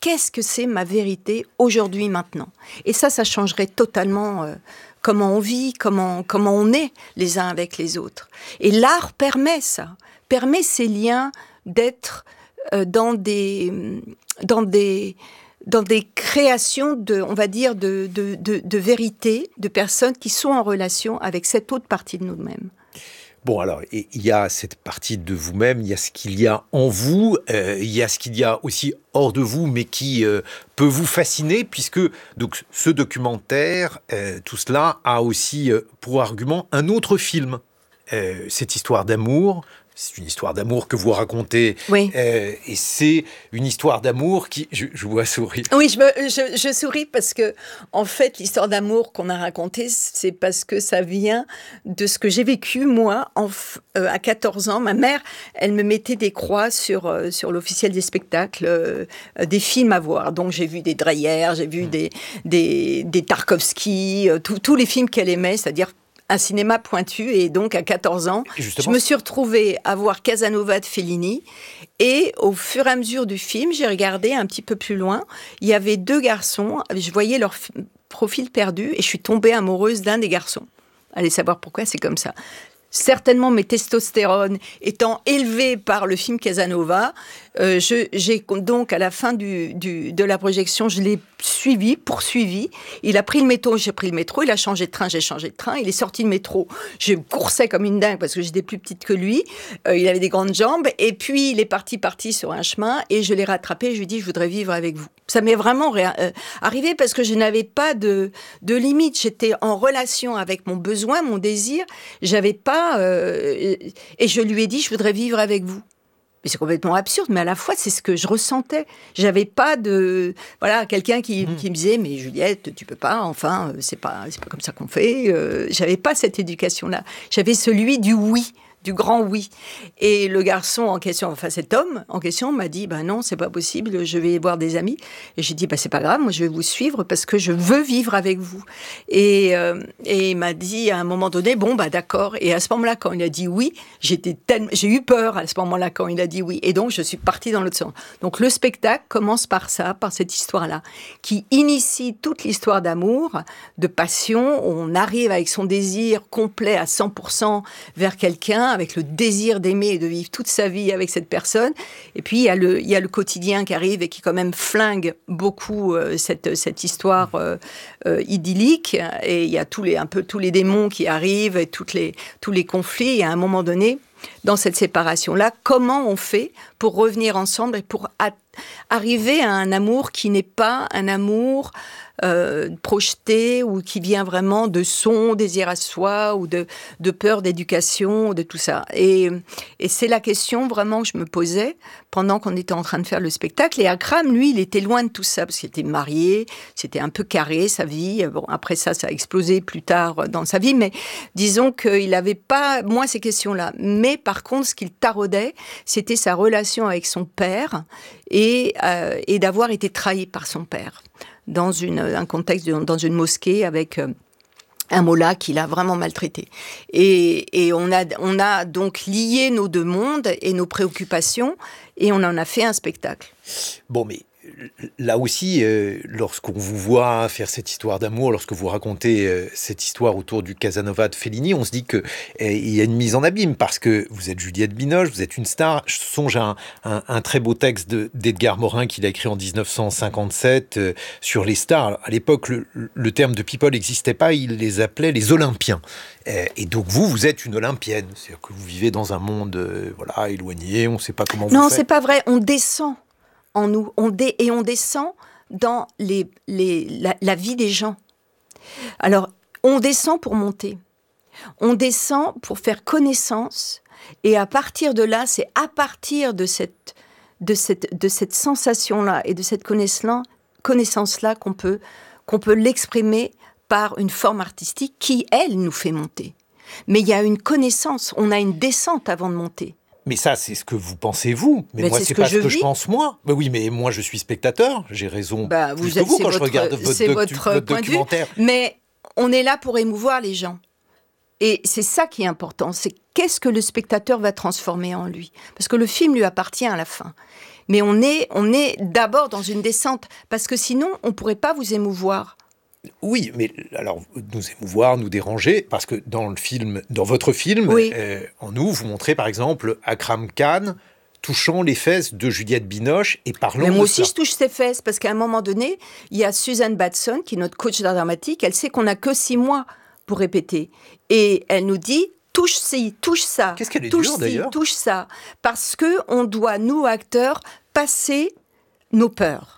qu'est-ce que c'est ma vérité aujourd'hui, maintenant. Et ça, ça changerait totalement euh, comment on vit, comment, comment on est les uns avec les autres. Et l'art permet ça, permet ces liens d'être euh, dans des... Dans des dans des créations de, on va dire, de, de, de, de vérité, de personnes qui sont en relation avec cette autre partie de nous-mêmes. Bon, alors, il y a cette partie de vous-même, il y a ce qu'il y a en vous, euh, il y a ce qu'il y a aussi hors de vous, mais qui euh, peut vous fasciner, puisque donc, ce documentaire, euh, tout cela a aussi euh, pour argument un autre film. Euh, cette histoire d'amour, c'est une histoire d'amour que vous racontez, oui. euh, et c'est une histoire d'amour qui... Je, je vois sourire. Oui, je, me, je, je souris parce que, en fait, l'histoire d'amour qu'on a racontée, c'est parce que ça vient de ce que j'ai vécu, moi, en, euh, à quatorze ans. Ma mère, elle me mettait des croix sur, euh, sur l'officiel des spectacles, euh, des films à voir. Donc, j'ai vu des Dreyer, j'ai vu mmh. des, des, des Tarkovsky, euh, tous les films qu'elle aimait, c'est-à-dire un cinéma pointu, et donc à quatorze ans, je me suis retrouvée à voir Casanova de Fellini, et au fur et à mesure du film, j'ai regardé un petit peu plus loin, il y avait deux garçons, je voyais leur f- profil perdu, et je suis tombée amoureuse d'un des garçons. Allez savoir pourquoi, c'est comme ça. Certainement mes testostérones étant élevés par le film Casanova, euh, je, j'ai donc à la fin du, du, de la projection, je l'ai suivi, poursuivi. Il a pris le métro, j'ai pris le métro. Il a changé de train, j'ai changé de train. Il est sorti de métro. Je coursais comme une dingue parce que j'étais plus petite que lui. Euh, il avait des grandes jambes. Et puis il est parti, parti sur un chemin et je l'ai rattrapé. Je lui ai dit, je voudrais vivre avec vous. Ça m'est vraiment ré- euh, arrivé parce que je n'avais pas de, de limite. J'étais en relation avec mon besoin, mon désir. J'avais pas... Euh, et je lui ai dit, je voudrais vivre avec vous. Mais c'est complètement absurde, mais à la fois, c'est ce que je ressentais. J'avais pas de... Voilà, quelqu'un qui, mmh. qui me disait, mais Juliette, tu peux pas, enfin, c'est pas, c'est pas comme ça qu'on fait. Euh, j'avais pas cette éducation-là. J'avais celui du oui, du grand oui. Et le garçon en question, enfin cet homme en question m'a dit, ben non, c'est pas possible, je vais voir des amis. Et j'ai dit, ben c'est pas grave, moi je vais vous suivre parce que je veux vivre avec vous. Et, euh, et il m'a dit à un moment donné, bon, bah d'accord. Et à ce moment-là, quand il a dit oui, j'étais tellement, j'ai eu peur à ce moment-là quand il a dit oui. Et donc je suis partie dans l'autre sens. Donc le spectacle commence par ça, par cette histoire-là, qui initie toute l'histoire d'amour, de passion. On arrive avec son désir complet à cent pour cent vers quelqu'un, avec le désir d'aimer et de vivre toute sa vie avec cette personne. Et puis, il y a le, il y a le quotidien qui arrive et qui quand même flingue beaucoup euh, cette, cette histoire euh, euh, idyllique. Et il y a tous les, un peu tous les démons qui arrivent et toutes les, tous les conflits. Et à un moment donné, dans cette séparation-là, comment on fait pour revenir ensemble et pour a- arriver à un amour qui n'est pas un amour euh, projeté ou qui vient vraiment de son désir à soi ou de, de peur d'éducation, de tout ça. Et, et c'est la question vraiment que je me posais pendant qu'on était en train de faire le spectacle. Et Akram, lui, il était loin de tout ça parce qu'il était marié, c'était un peu carré sa vie. Bon, après ça, ça a explosé plus tard dans sa vie, mais disons qu'il n'avait pas, moins ces questions-là. Mais par contre, ce qu'il taraudait, c'était sa relation avec son père et, euh, et d'avoir été trahi par son père dans une, un contexte, de, dans une mosquée avec... Euh, un mollah qui l'a vraiment maltraité. Et, et on, a, on a donc lié nos deux mondes et nos préoccupations, et on en a fait un spectacle. Bon, mais là aussi, euh, lorsqu'on vous voit faire cette histoire d'amour, lorsque vous racontez euh, cette histoire autour du Casanova de Fellini, on se dit qu'il euh, y a une mise en abîme, parce que vous êtes Juliette Binoche, vous êtes une star. Je songe à un, un, un très beau texte de, d'Edgar Morin qu'il a écrit en dix-neuf cent cinquante-sept euh, sur les stars. Alors, à l'époque, le, le terme de people n'existait pas, il les appelait les Olympiens. Euh, et donc vous, vous êtes une Olympienne, c'est-à-dire que vous vivez dans un monde euh, voilà, éloigné, on ne sait pas comment vous non, faites. Non, c'est pas vrai, on descend en nous, on dé- et on descend dans les, les, la, la vie des gens. Alors, on descend pour monter. On descend pour faire connaissance, et à partir de là, c'est à partir de cette, de cette, de cette sensation-là et de cette connaissance-là, connaissance-là qu'on peut, qu'on peut l'exprimer par une forme artistique qui, elle, nous fait monter. Mais il y a une connaissance, on a une descente avant de monter. Mais ça, c'est ce que vous pensez, vous. Mais, mais moi, c'est, c'est pas ce que, ce que je pense, moi. Mais oui, mais moi, je suis spectateur. J'ai raison bah, plus vous que êtes, vous quand votre, je regarde votre, c'est docu- votre, votre point documentaire. De vue. Mais on est là pour émouvoir les gens. Et c'est ça qui est important. C'est qu'est-ce que le spectateur va transformer en lui. Parce que le film lui appartient à la fin. Mais on est, on est d'abord dans une descente, parce que sinon, on ne pourrait pas vous émouvoir. Oui, mais alors, nous émouvoir, nous déranger, parce que dans le film, dans votre film, oui. euh, en nous, vous montrez par exemple Akram Khan touchant les fesses de Juliette Binoche et parlant mais moi de aussi, ça. je touche ses fesses, parce qu'à un moment donné, il y a Suzanne Batson, qui est notre coach d'art dramatique, elle sait qu'on n'a que six mois pour répéter. Et elle nous dit, touche ci, touche ça. Qu'est-ce qu'elle est touche dure, ci, d'ailleurs. touche ça. Parce qu'on doit, nous, acteurs, passer nos peurs.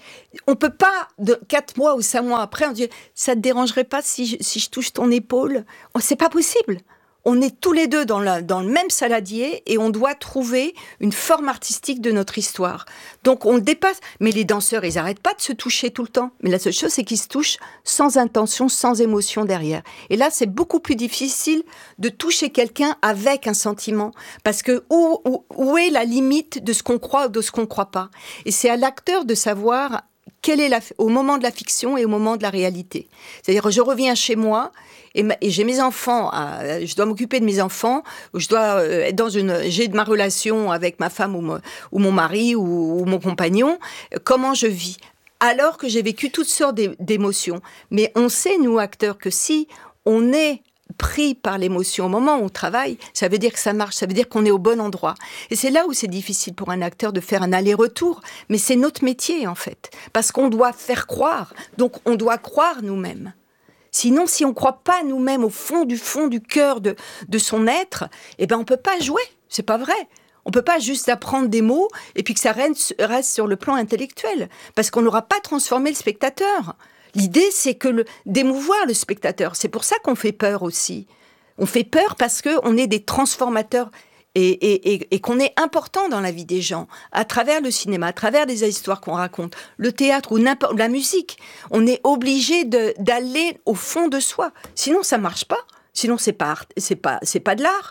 On peut pas, de quatre mois ou cinq mois après, on dit « ça te dérangerait pas si je, si je touche ton épaule ?» C'est pas possible. On est tous les deux dans, la, dans le même saladier et on doit trouver une forme artistique de notre histoire. Donc on le dépasse. Mais les danseurs, ils n'arrêtent pas de se toucher tout le temps. Mais la seule chose, c'est qu'ils se touchent sans intention, sans émotion derrière. Et là, c'est beaucoup plus difficile de toucher quelqu'un avec un sentiment. Parce que où, où, où est la limite de ce qu'on croit ou de ce qu'on ne croit pas ? Et c'est à l'acteur de savoir quelle est la, au moment de la fiction et au moment de la réalité. C'est-à-dire, je reviens chez moi et, ma, et j'ai mes enfants, à, je dois m'occuper de mes enfants, je dois être dans une, j'ai de ma relation avec ma femme ou, me, ou mon mari ou, ou mon compagnon, comment je vis. Alors que j'ai vécu toutes sortes d'émotions. Mais on sait, nous, acteurs, que si on est pris par l'émotion au moment où on travaille, ça veut dire que ça marche, ça veut dire qu'on est au bon endroit. Et c'est là où c'est difficile pour un acteur de faire un aller-retour, mais c'est notre métier en fait, parce qu'on doit faire croire, donc on doit croire nous-mêmes. Sinon, si on ne croit pas nous-mêmes au fond du fond du cœur de, de son être, eh ben on ne peut pas jouer, c'est pas vrai. On ne peut pas juste apprendre des mots et puis que ça reste, reste sur le plan intellectuel, parce qu'on n'aura pas transformé le spectateur. L'idée, c'est que le, d'émouvoir le spectateur. C'est pour ça qu'on fait peur aussi. On fait peur parce qu'on est des transformateurs et, et, et, et qu'on est important dans la vie des gens, à travers le cinéma, à travers les histoires qu'on raconte, le théâtre ou n'importe, la musique. On est obligé de, d'aller au fond de soi. Sinon, ça ne marche pas. Sinon, c'est pas, c'est pas, c'est pas de l'art.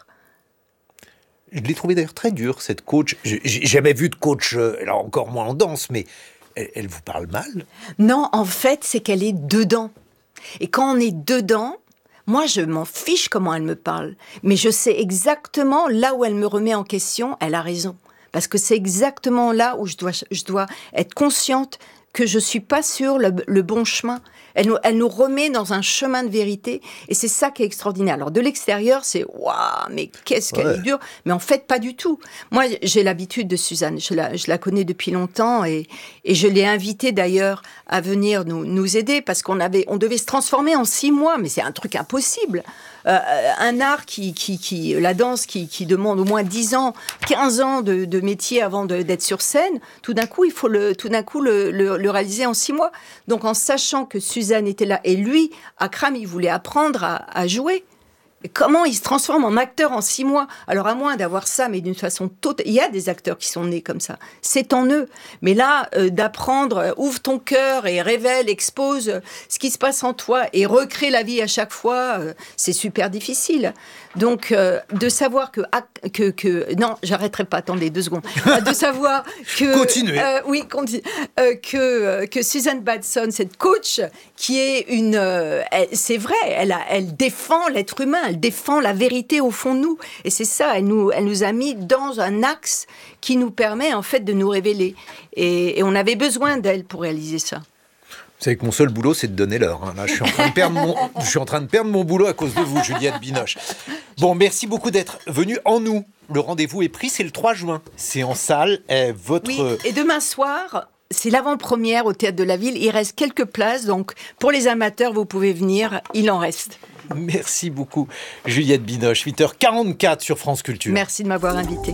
Je l'ai trouvé d'ailleurs très dur, cette coach. J'ai jamais vu de coach, alors encore moins en danse, mais... Elle vous parle mal ? Non, en fait, c'est qu'elle est dedans. Et quand on est dedans, moi, je m'en fiche comment elle me parle. Mais je sais exactement là où elle me remet en question, elle a raison. Parce que c'est exactement là où je dois, je dois être consciente que je ne suis pas sur le, le bon chemin. Elle nous, elle nous remet dans un chemin de vérité. Et c'est ça qui est extraordinaire. Alors, de l'extérieur, c'est « Waouh, mais qu'est-ce qu'elle ouais. est dure !» Mais en fait, pas du tout. Moi, j'ai l'habitude de Suzanne. Je la, je la connais depuis longtemps. Et, et je l'ai invitée, d'ailleurs, à venir nous, nous aider. Parce qu'on avait, on devait se transformer en six mois. Mais c'est un truc impossible. Euh, un art qui, qui, qui, la danse qui, qui demande au moins dix ans, quinze ans de, de métier avant de, d'être sur scène, tout d'un coup, il faut le, tout d'un coup le, le, le réaliser en six mois. Donc, en sachant que Suzanne était là, et lui, Akram, il voulait apprendre à, à jouer. Et comment il se transforme en acteur en six mois ? Alors, à moins d'avoir ça, mais d'une façon totale... Il y a des acteurs qui sont nés comme ça. C'est en eux. Mais là, euh, d'apprendre, euh, ouvre ton cœur et révèle, expose euh, ce qui se passe en toi et recrée la vie à chaque fois, euh, c'est super difficile. Donc, euh, de savoir que, que, que... Non, j'arrêterai pas, attendez deux secondes. De savoir que... Continuez. Euh, oui, continue. Euh, que, euh, que Suzanne Batson, cette coach, qui est une... Euh, elle, c'est vrai, elle, a, elle défend l'être humain, elle défend la vérité au fond de nous. Et c'est ça, elle nous, elle nous a mis dans un axe qui nous permet en fait de nous révéler. Et, et on avait besoin d'elle pour réaliser ça. Vous savez que mon seul boulot, c'est de donner l'heure. Hein. Là, je suis en train de perdre mon, je suis en train de perdre mon boulot à cause de vous, Juliette Binoche. Bon, merci beaucoup d'être venue en nous. Le rendez-vous est pris, c'est le trois juin. C'est en salle. Et votre... Oui, et demain soir... C'est l'avant-première au Théâtre de la Ville. Il reste quelques places, donc pour les amateurs, vous pouvez venir. Il en reste. Merci beaucoup, Juliette Binoche. huit heures quarante-quatre sur France Culture. Merci de m'avoir invitée.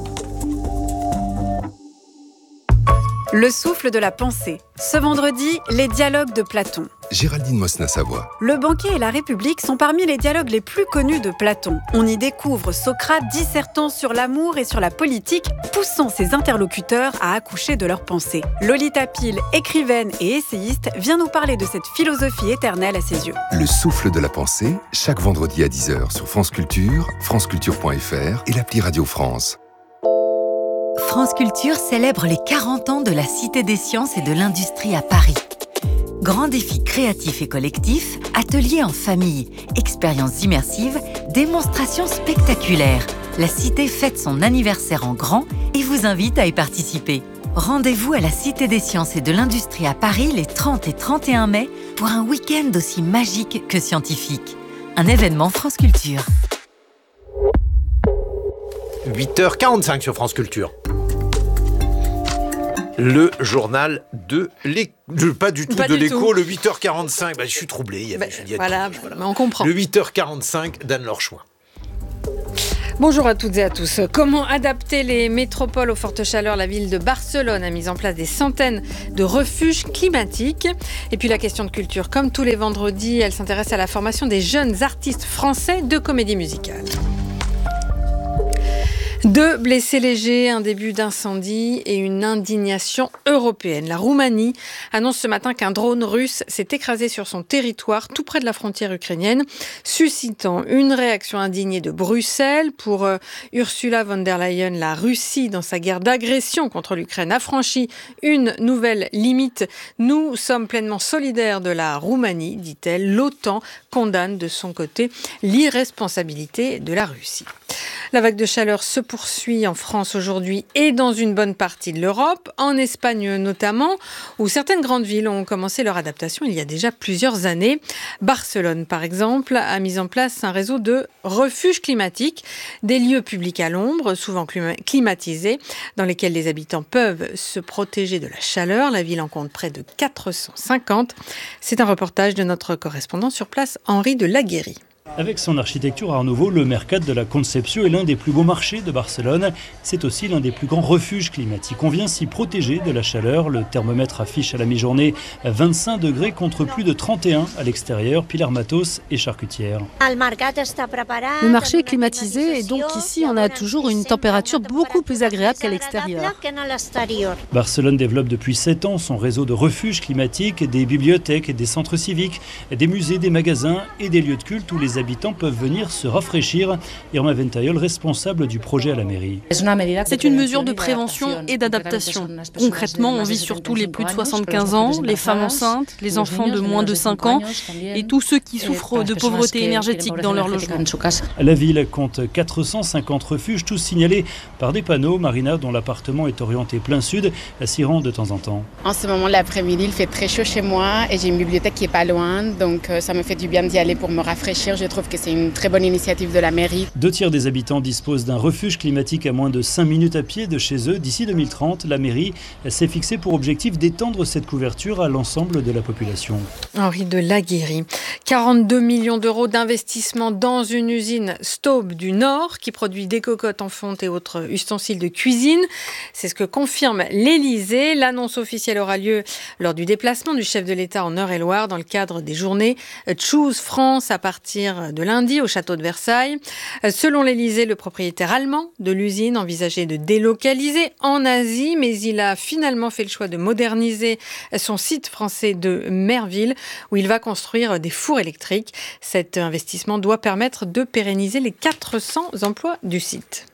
Le souffle de la pensée. Ce vendredi, les dialogues de Platon. Géraldine Mosna-Savoie. Le banquet et la République sont parmi les dialogues les plus connus de Platon. On y découvre Socrate dissertant sur l'amour et sur la politique, poussant ses interlocuteurs à accoucher de leurs pensées. Lolita Pile, écrivaine et essayiste, vient nous parler de cette philosophie éternelle à ses yeux. Le souffle de la pensée, chaque vendredi à dix heures sur France Culture, franceculture point f r et l'appli Radio France. France Culture célèbre les quarante ans de la Cité des Sciences et de l'Industrie à Paris. Grands défis créatifs et collectifs, ateliers en famille, expériences immersives, démonstrations spectaculaires. La Cité fête son anniversaire en grand et vous invite à y participer. Rendez-vous à la Cité des Sciences et de l'Industrie à Paris les trente et trente et un mai pour un week-end aussi magique que scientifique. Un événement France Culture. huit heures quarante-cinq sur France Culture. Le journal de l'écho. Pas du tout pas de du l'écho, tout. le huit heures quarante-cinq. Bah, je suis troublé. Il y avait Bah, Juliette voilà, Binoche, voilà. mais on comprend. Le huit heures quarante-cinq d'Anne Lorchoin. Bonjour à toutes et à tous. Comment adapter les métropoles aux fortes chaleurs ? La ville de Barcelone a mis en place des centaines de refuges climatiques. Et puis la question de culture, comme tous les vendredis, elle s'intéresse à la formation des jeunes artistes français de comédie musicale. Deux blessés légers, un début d'incendie et une indignation européenne. La Roumanie annonce ce matin qu'un drone russe s'est écrasé sur son territoire, tout près de la frontière ukrainienne, suscitant une réaction indignée de Bruxelles. Pour euh, Ursula von der Leyen, la Russie, dans sa guerre d'agression contre l'Ukraine, a franchi une nouvelle limite. Nous sommes pleinement solidaires de la Roumanie, dit-elle. L'OTAN condamne de son côté l'irresponsabilité de la Russie. La vague de chaleur se poursuit en France aujourd'hui et dans une bonne partie de l'Europe, en Espagne notamment, où certaines grandes villes ont commencé leur adaptation il y a déjà plusieurs années. Barcelone, par exemple, a mis en place un réseau de refuges climatiques, des lieux publics à l'ombre, souvent climatisés, dans lesquels les habitants peuvent se protéger de la chaleur. La ville en compte près de quatre cent cinquante. C'est un reportage de notre correspondant sur place, Henri de Laguérie. Avec son architecture Art Nouveau, le Mercat de la Concepció est l'un des plus beaux marchés de Barcelone. C'est aussi l'un des plus grands refuges climatiques. On vient s'y protéger de la chaleur. Le thermomètre affiche à la mi-journée vingt-cinq degrés contre plus de trente et un à l'extérieur. Pilar Matos est charcutière. Le marché est climatisé et donc ici on a toujours une température beaucoup plus agréable qu'à l'extérieur. Barcelone développe depuis sept ans son réseau de refuges climatiques, des bibliothèques, des centres civiques, des musées, des magasins et des lieux de culte où les habitants peuvent venir se rafraîchir. Irma Ventayol, responsable du projet à la mairie. C'est une mesure de prévention et d'adaptation. Concrètement, on vise surtout les plus de soixante-quinze ans, les femmes enceintes, les enfants de moins de cinq ans et tous ceux qui souffrent de pauvreté énergétique dans leur logement. La ville compte quatre cent cinquante refuges, tous signalés par des panneaux. Marina, dont l'appartement est orienté plein sud, s'y rend de temps en temps. En ce moment, l'après-midi, il fait très chaud chez moi et j'ai une bibliothèque qui est pas loin, donc ça me fait du bien d'y aller pour me rafraîchir. Je trouve que c'est une très bonne initiative de la mairie. Deux tiers des habitants disposent d'un refuge climatique à moins de cinq minutes à pied de chez eux. D'ici deux mille trente, la mairie s'est fixée pour objectif d'étendre cette couverture à l'ensemble de la population. Henri de Laguérie. quarante-deux millions d'euros d'investissement dans une usine Staub du Nord qui produit des cocottes en fonte et autres ustensiles de cuisine. C'est ce que confirme l'Élysée. L'annonce officielle aura lieu lors du déplacement du chef de l'État en Eure-et-Loire dans le cadre des journées Choose France à partir de lundi au château de Versailles. Selon l'Élysée, le propriétaire allemand de l'usine envisageait de délocaliser en Asie, mais il a finalement fait le choix de moderniser son site français de Merville, où il va construire des fours électriques. Cet investissement doit permettre de pérenniser les quatre cents emplois du site.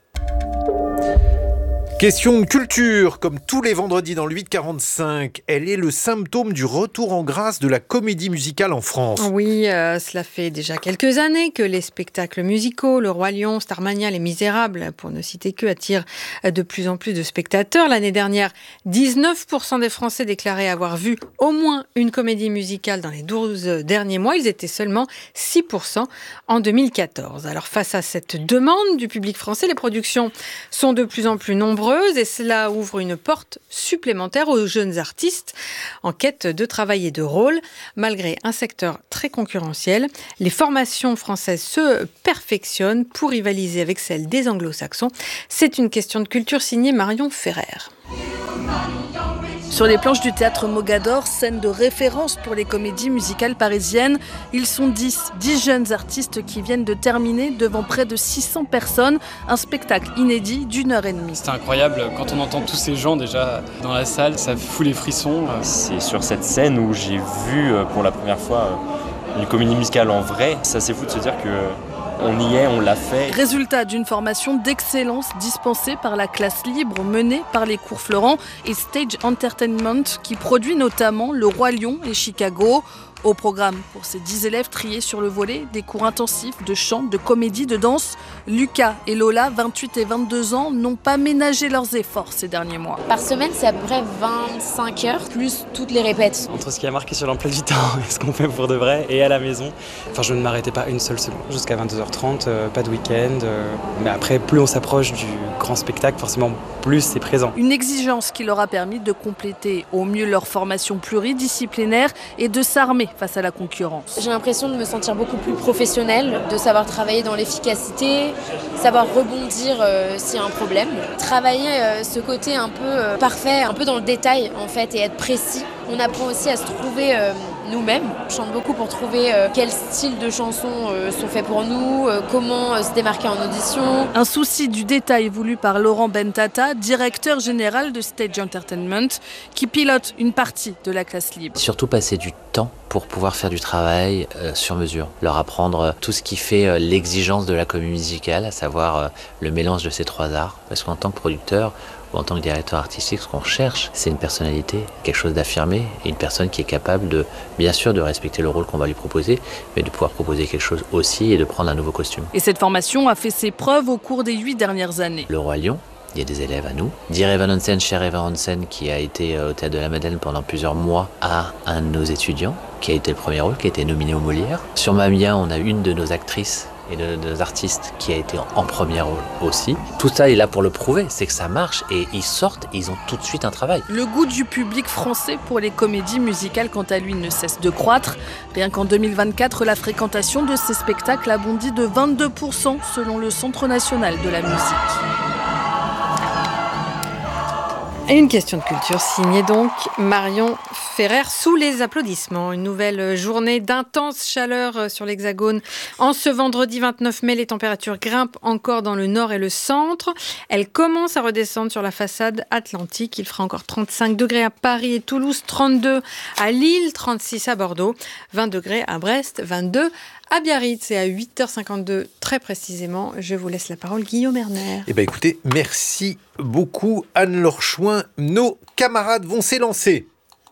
Question de culture, comme tous les vendredis dans le huit quarante-cinq, elle est le symptôme du retour en grâce de la comédie musicale en France. Oui, euh, cela fait déjà quelques années que les spectacles musicaux, Le Roi Lion, Starmania, Les Misérables, pour ne citer que, attirent de plus en plus de spectateurs. L'année dernière, dix-neuf pour cent des Français déclaraient avoir vu au moins une comédie musicale dans les douze derniers mois. Ils étaient seulement six pour cent en deux mille quatorze. Alors face à cette demande du public français, les productions sont de plus en plus nombreuses. Et cela ouvre une porte supplémentaire aux jeunes artistes en quête de travail et de rôle. Malgré un secteur très concurrentiel, les formations françaises se perfectionnent pour rivaliser avec celles des anglo-saxons. C'est une question de culture signée Marion Ferrer. Sur les planches du théâtre Mogador, scène de référence pour les comédies musicales parisiennes, ils sont dix, dix jeunes artistes qui viennent de terminer devant près de six cents personnes, un spectacle inédit d'une heure et demie. C'est incroyable, quand on entend tous ces gens déjà dans la salle, ça fout les frissons. C'est sur cette scène où j'ai vu pour la première fois une comédie musicale en vrai. C'est assez fou de se dire que on y est, on l'a fait. Résultat d'une formation d'excellence dispensée par la classe libre menée par les cours Florent et Stage Entertainment qui produit notamment Le Roi Lion et Chicago. Au programme, pour ces dix élèves triés sur le volet, des cours intensifs de chant, de comédie, de danse. Lucas et Lola, vingt-huit et vingt-deux ans, n'ont pas ménagé leurs efforts ces derniers mois. Par semaine, c'est à peu près vingt-cinq heures, plus toutes les répètes. Entre ce qui a marqué sur l'emploi du temps et ce qu'on fait pour de vrai, et à la maison, enfin, je ne m'arrêtais pas une seule seconde. Jusqu'à vingt-deux heures trente, euh, pas de week-end. Euh, mais après, plus on s'approche du grand spectacle, forcément, plus c'est présent. Une exigence qui leur a permis de compléter au mieux leur formation pluridisciplinaire et de s'armer face à la concurrence. J'ai l'impression de me sentir beaucoup plus professionnelle, de savoir travailler dans l'efficacité, savoir rebondir euh, s'il y a un problème. Travailler euh, ce côté un peu euh, parfait, un peu dans le détail en fait, et être précis. On apprend aussi à se trouver euh, nous-mêmes. Je chante beaucoup pour trouver euh, quel style de chansons euh, sont faits pour nous, euh, comment euh, se démarquer en audition. Un souci du détail voulu par Laurent Bentata, directeur général de Stage Entertainment, qui pilote une partie de la classe libre. Surtout passer du temps pour pouvoir faire du travail euh, sur mesure, leur apprendre euh, tout ce qui fait euh, l'exigence de la comédie musicale, à savoir euh, le mélange de ces trois arts. Parce qu'en tant que producteur, en tant que directeur artistique, ce qu'on cherche, c'est une personnalité, quelque chose d'affirmé, et une personne qui est capable de, bien sûr, de respecter le rôle qu'on va lui proposer, mais de pouvoir proposer quelque chose aussi et de prendre un nouveau costume. Et cette formation a fait ses preuves au cours des huit dernières années. Le Roi Lion, il y a des élèves à nous. Dire Evan Hansen, cher Evan Hansen, qui a été au Théâtre de la Madeleine pendant plusieurs mois, à un de nos étudiants, qui a été le premier rôle, qui a été nominé au Molière. Sur Mamia, on a une de nos actrices et de nos artistes qui a été en premier rôle aussi. Tout ça est là pour le prouver, c'est que ça marche et ils sortent et ils ont tout de suite un travail. Le goût du public français pour les comédies musicales, quant à lui, ne cesse de croître. Rien qu'en deux mille vingt-quatre, la fréquentation de ces spectacles a bondi de vingt-deux pour cent selon le Centre national de la musique. Et une question de culture signée donc Marion Ferrer sous les applaudissements. Une nouvelle journée d'intense chaleur sur l'Hexagone. En ce vendredi vingt-neuf mai, les températures grimpent encore dans le nord et le centre. Elles commencent à redescendre sur la façade atlantique. Il fera encore trente-cinq degrés à Paris et Toulouse, trente-deux à Lille, trente-six à Bordeaux, vingt degrés à Brest, vingt-deux à Biarritz. Et à huit heures cinquante-deux, très précisément, je vous laisse la parole, Guillaume Erner. Eh bien écoutez, merci beaucoup Anne-Laure Chouin. Nos camarades vont s'élancer.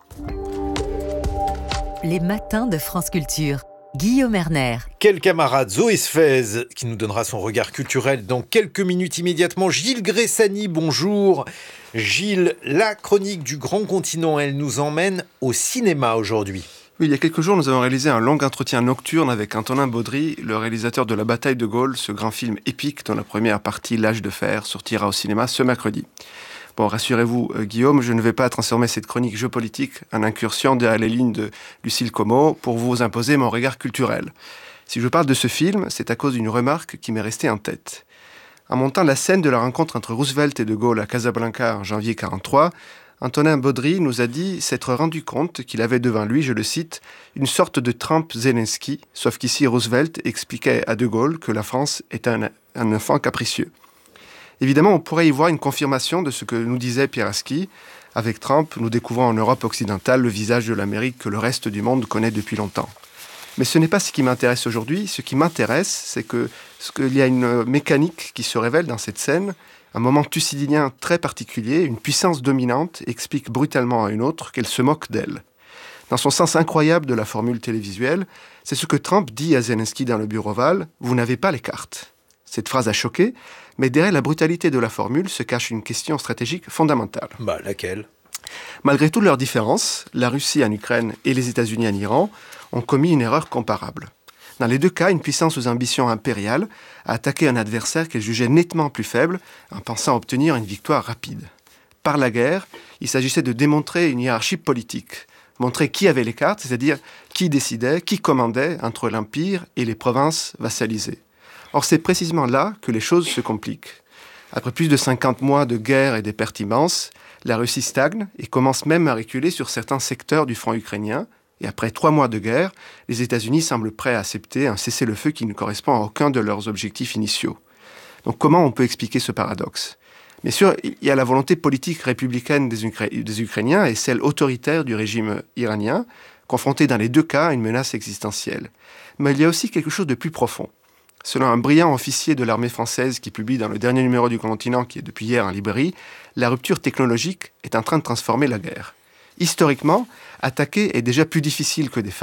Les matins de France Culture. Guillaume Erner. Quel camarade, Zoé Sfez, qui nous donnera son regard culturel dans quelques minutes immédiatement. Gilles Gressani, bonjour. Gilles, la chronique du grand continent, elle nous emmène au cinéma aujourd'hui. Oui, il y a quelques jours, nous avons réalisé un long entretien nocturne avec Antonin Baudry, le réalisateur de La Bataille de Gaulle, ce grand film épique dont la première partie, L'Âge de fer, sortira au cinéma ce mercredi. Bon, rassurez-vous, euh, Guillaume, je ne vais pas transformer cette chronique géopolitique en incursion derrière les lignes de Lucille Como pour vous imposer mon regard culturel. Si je parle de ce film, c'est à cause d'une remarque qui m'est restée en tête. En montant la scène de la rencontre entre Roosevelt et de Gaulle à Casablanca en janvier quarante-trois, Antonin Baudry nous a dit s'être rendu compte qu'il avait devant lui, je le cite, une sorte de Trump Zelensky, sauf qu'ici Roosevelt expliquait à de Gaulle que la France est un, un enfant capricieux. Évidemment, on pourrait y voir une confirmation de ce que nous disait Pierre Aski. Avec Trump, nous découvrons en Europe occidentale le visage de l'Amérique que le reste du monde connaît depuis longtemps. Mais ce n'est pas ce qui m'intéresse aujourd'hui. Ce qui m'intéresse, c'est que, ce qu'il y a une mécanique qui se révèle dans cette scène, un moment thucydidien très particulier, une puissance dominante explique brutalement à une autre qu'elle se moque d'elle. Dans son sens incroyable de la formule télévisuelle, c'est ce que Trump dit à Zelensky dans le bureau ovale, « Vous n'avez pas les cartes ». Cette phrase a choqué, mais derrière la brutalité de la formule se cache une question stratégique fondamentale. Bah, laquelle ? Malgré toutes leurs différences, la Russie en Ukraine et les États-Unis en Iran ont commis une erreur comparable. Dans les deux cas, une puissance aux ambitions impériales a attaqué un adversaire qu'elle jugeait nettement plus faible en pensant obtenir une victoire rapide. Par la guerre, il s'agissait de démontrer une hiérarchie politique, montrer qui avait les cartes, c'est-à-dire qui décidait, qui commandait entre l'Empire et les provinces vassalisées. Or, c'est précisément là que les choses se compliquent. Après plus de cinquante mois de guerre et des pertes immenses, la Russie stagne et commence même à reculer sur certains secteurs du front ukrainien. Et après trois mois de guerre, les États-Unis semblent prêts à accepter un cessez-le-feu qui ne correspond à aucun de leurs objectifs initiaux. Donc comment on peut expliquer ce paradoxe ? Bien sûr, il y a la volonté politique républicaine des, Ukra- des Ukrainiens et celle autoritaire du régime iranien, confrontés dans les deux cas à une menace existentielle. Mais il y a aussi quelque chose de plus profond. Selon un brillant officier de l'armée française qui publie dans le dernier numéro du Continent, qui est depuis hier en librairie, la rupture technologique est en train de transformer la guerre. Historiquement, attaquer est déjà plus difficile que défendre.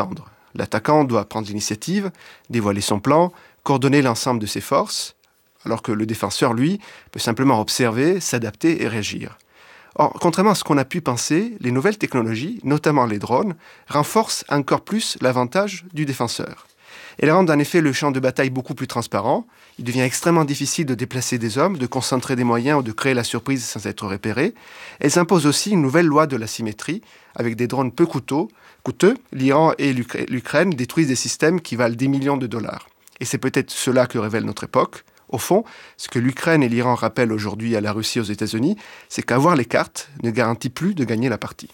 L'attaquant doit prendre l'initiative, dévoiler son plan, coordonner l'ensemble de ses forces, alors que le défenseur, lui, peut simplement observer, s'adapter et réagir. Or, contrairement à ce qu'on a pu penser, les nouvelles technologies, notamment les drones, renforcent encore plus l'avantage du défenseur. Elles rendent en effet le champ de bataille beaucoup plus transparent. Il devient extrêmement difficile de déplacer des hommes, de concentrer des moyens ou de créer la surprise sans être repéré. Elles imposent aussi une nouvelle loi de la symétrie. Avec des drones peu coûteux, coûteux l'Iran et l'Ukraine détruisent des systèmes qui valent des millions de dollars. Et c'est peut-être cela que révèle notre époque. Au fond, ce que l'Ukraine et l'Iran rappellent aujourd'hui à la Russie et aux États-Unis, c'est qu'avoir les cartes ne garantit plus de gagner la partie.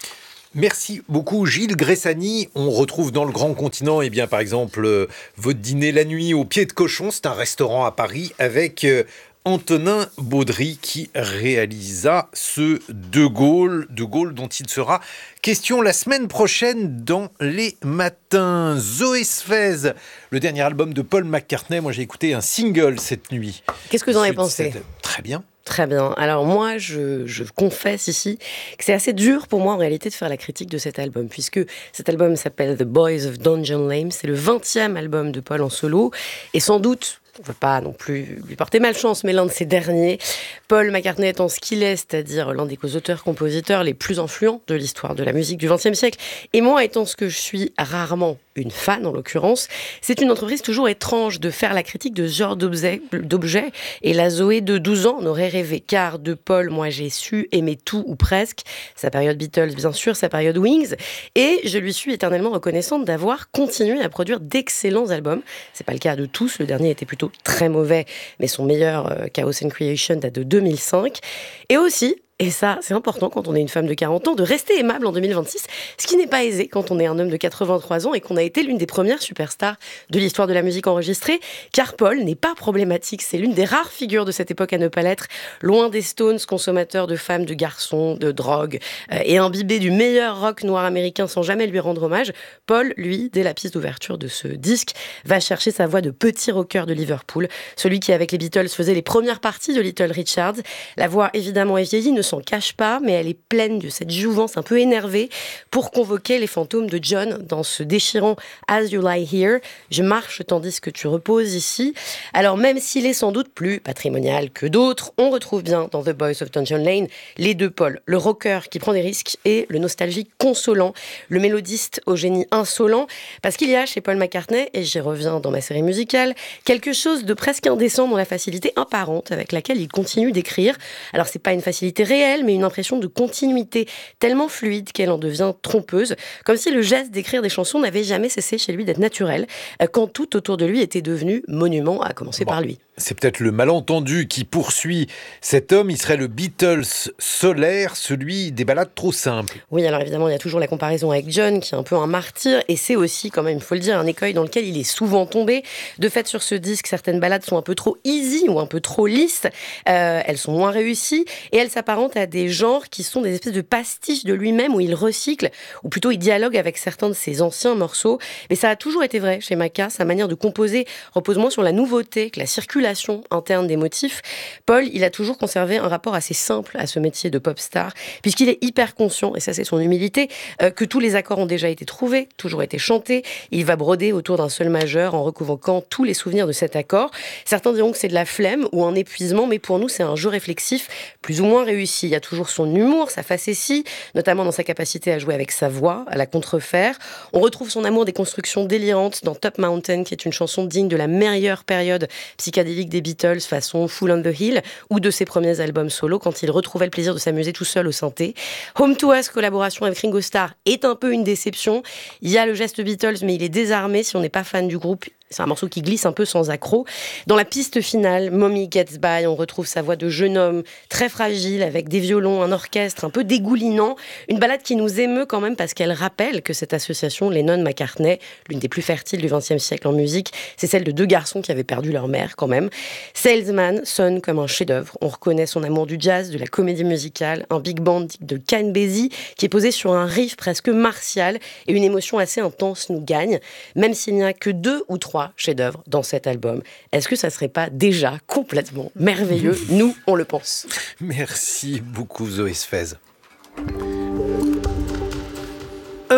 Merci beaucoup Gilles Gressani. On retrouve dans le grand continent, eh bien, par exemple, euh, votre dîner la nuit au pied de cochon. C'est un restaurant à Paris avec euh, Antonin Baudry qui réalisa ce De Gaulle, De Gaulle dont il sera question la semaine prochaine dans Les Matins. Zoé Sfez, le dernier album de Paul McCartney. Moi, j'ai écouté un single cette nuit. Qu'est-ce que vous en avez pensé ? Cette... Très bien. Très bien. Alors moi, je, je confesse ici que c'est assez dur pour moi en réalité de faire la critique de cet album, puisque cet album s'appelle The Boys of Dungeon Lane. C'est le vingtième album de Paul en solo, et sans doute, on ne veut pas non plus lui porter malchance, mais l'un de ses derniers. Paul McCartney étant ce qu'il est, c'est-à-dire l'un des auteurs-compositeurs les plus influents de l'histoire de la musique du vingtième siècle, et moi étant ce que je suis rarement une fan en l'occurrence, c'est une entreprise toujours étrange de faire la critique de ce genre d'objet, d'objet, et la Zoé de douze ans en aurait rêvé, car de Paul, moi j'ai su aimer tout ou presque, sa période Beatles bien sûr, sa période Wings, et je lui suis éternellement reconnaissante d'avoir continué à produire d'excellents albums. C'est pas le cas de tous, le dernier était plutôt très mauvais, mais son meilleur euh, Chaos and Creation date de deux mille cinq, et aussi, et ça, c'est important quand on est une femme de quarante ans, de rester aimable en deux mille vingt-six, ce qui n'est pas aisé quand on est un homme de quatre-vingt-trois ans et qu'on a été l'une des premières superstars de l'histoire de la musique enregistrée, car Paul n'est pas problématique, c'est l'une des rares figures de cette époque à ne pas l'être, loin des Stones, consommateurs de femmes, de garçons, de drogue, euh, et imbibé du meilleur rock noir américain sans jamais lui rendre hommage. Paul, lui, dès la piste d'ouverture de ce disque, va chercher sa voix de petit rocker de Liverpool, celui qui avec les Beatles faisait les premières parties de Little Richard. La voix évidemment est vieillie, ne s'en cache pas, mais elle est pleine de cette jouvence un peu énervée pour convoquer les fantômes de John dans ce déchirant As You Lie Here. Je marche tandis que tu reposes ici. Alors même s'il est sans doute plus patrimonial que d'autres, on retrouve bien dans The Boys of Dungeon Lane les deux pôles, le rocker qui prend des risques et le nostalgique consolant, le mélodiste au génie insolent, parce qu'il y a chez Paul McCartney, et j'y reviens dans ma série musicale, quelque chose de presque indécent dans la facilité apparente avec laquelle il continue d'écrire. Alors c'est pas une facilité réelle, mais une impression de continuité tellement fluide qu'elle en devient trompeuse, comme si le geste d'écrire des chansons n'avait jamais cessé chez lui d'être naturel, quand tout autour de lui était devenu monument, à commencer bon, par lui. C'est peut-être le malentendu qui poursuit cet homme, il serait le Beatles solaire, celui des ballades trop simples. Oui, alors évidemment, il y a toujours la comparaison avec John, qui est un peu un martyr, et c'est aussi, quand même, il faut le dire, un écueil dans lequel il est souvent tombé. De fait, sur ce disque, certaines ballades sont un peu trop easy ou un peu trop lisses, euh, elles sont moins réussies, et elles s'apparentent à des genres qui sont des espèces de pastiches de lui-même, où il recycle, ou plutôt il dialogue avec certains de ses anciens morceaux. Mais ça a toujours été vrai chez Macca, sa manière de composer repose moins sur la nouveauté que la circulation interne des motifs. Paul, il a toujours conservé un rapport assez simple à ce métier de pop star, puisqu'il est hyper conscient, et ça c'est son humilité, euh, que tous les accords ont déjà été trouvés, toujours été chantés. Il va broder autour d'un seul majeur en reconvoquant tous les souvenirs de cet accord. Certains diront que c'est de la flemme ou un épuisement, mais pour nous c'est un jeu réflexif plus ou moins réussi. Il y a toujours son humour, sa facétie, notamment dans sa capacité à jouer avec sa voix, à la contrefaire. On retrouve son amour des constructions délirantes dans Top Mountain, qui est une chanson digne de la meilleure période psychédélique des Beatles, façon Fool on the Hill, ou de ses premiers albums solo, quand il retrouvait le plaisir de s'amuser tout seul au synthé. Home to Us, collaboration avec Ringo Starr, est un peu une déception. Il y a le geste Beatles, mais il est désarmé si on n'est pas fan du groupe. C'est un morceau qui glisse un peu sans accroc. Dans la piste finale, Mommy Gets By, on retrouve sa voix de jeune homme, très fragile, avec des violons, un orchestre un peu dégoulinant. Une ballade qui nous émeut quand même parce qu'elle rappelle que cette association Lennon-McCartney, l'une des plus fertiles du vingtième siècle en musique, c'est celle de deux garçons qui avaient perdu leur mère quand même. Salesman sonne comme un chef-d'œuvre. On reconnaît son amour du jazz, de la comédie musicale, un big band de Count Basie qui est posé sur un riff presque martial et une émotion assez intense nous gagne, même s'il n'y a que deux ou trois chef-d'œuvre dans cet album. Est-ce que ça serait pas déjà complètement merveilleux ? Nous, on le pense. Merci beaucoup Zoé Sfez. Un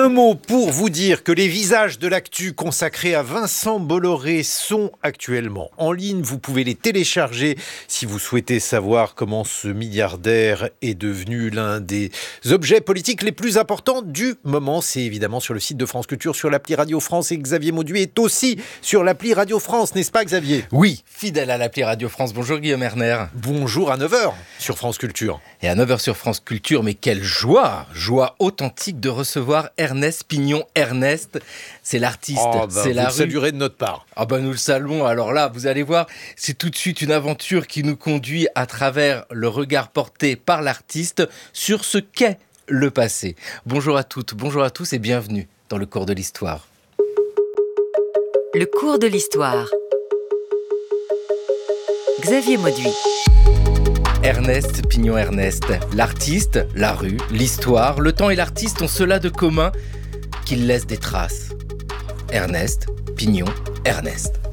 Un mot pour vous dire que les visages de l'actu consacrés à Vincent Bolloré sont actuellement en ligne. Vous pouvez les télécharger si vous souhaitez savoir comment ce milliardaire est devenu l'un des objets politiques les plus importants du moment. C'est évidemment sur le site de France Culture, sur l'appli Radio France, et Xavier Mauduit est aussi sur l'appli Radio France, n'est-ce pas Xavier ? Oui, fidèle à l'appli Radio France. Bonjour Guillaume Erner. Bonjour à neuf heures sur France Culture. Et à neuf heures sur France Culture, mais quelle joie, joie authentique de recevoir Ernest Pignon-Ernest. C'est l'artiste, oh bah, c'est vous la le rue. saluerez de notre part. Ah bah nous le saluons. Alors là, vous allez voir, c'est tout de suite une aventure qui nous conduit à travers le regard porté par l'artiste sur ce qu'est le passé. Bonjour à toutes, bonjour à tous et bienvenue dans le cours de l'histoire. Le cours de l'histoire. Xavier Mauduit. Ernest Pignon-Ernest, l'artiste, la rue, l'histoire, le temps et l'artiste ont cela de commun qu'ils laissent des traces. Ernest Pignon-Ernest.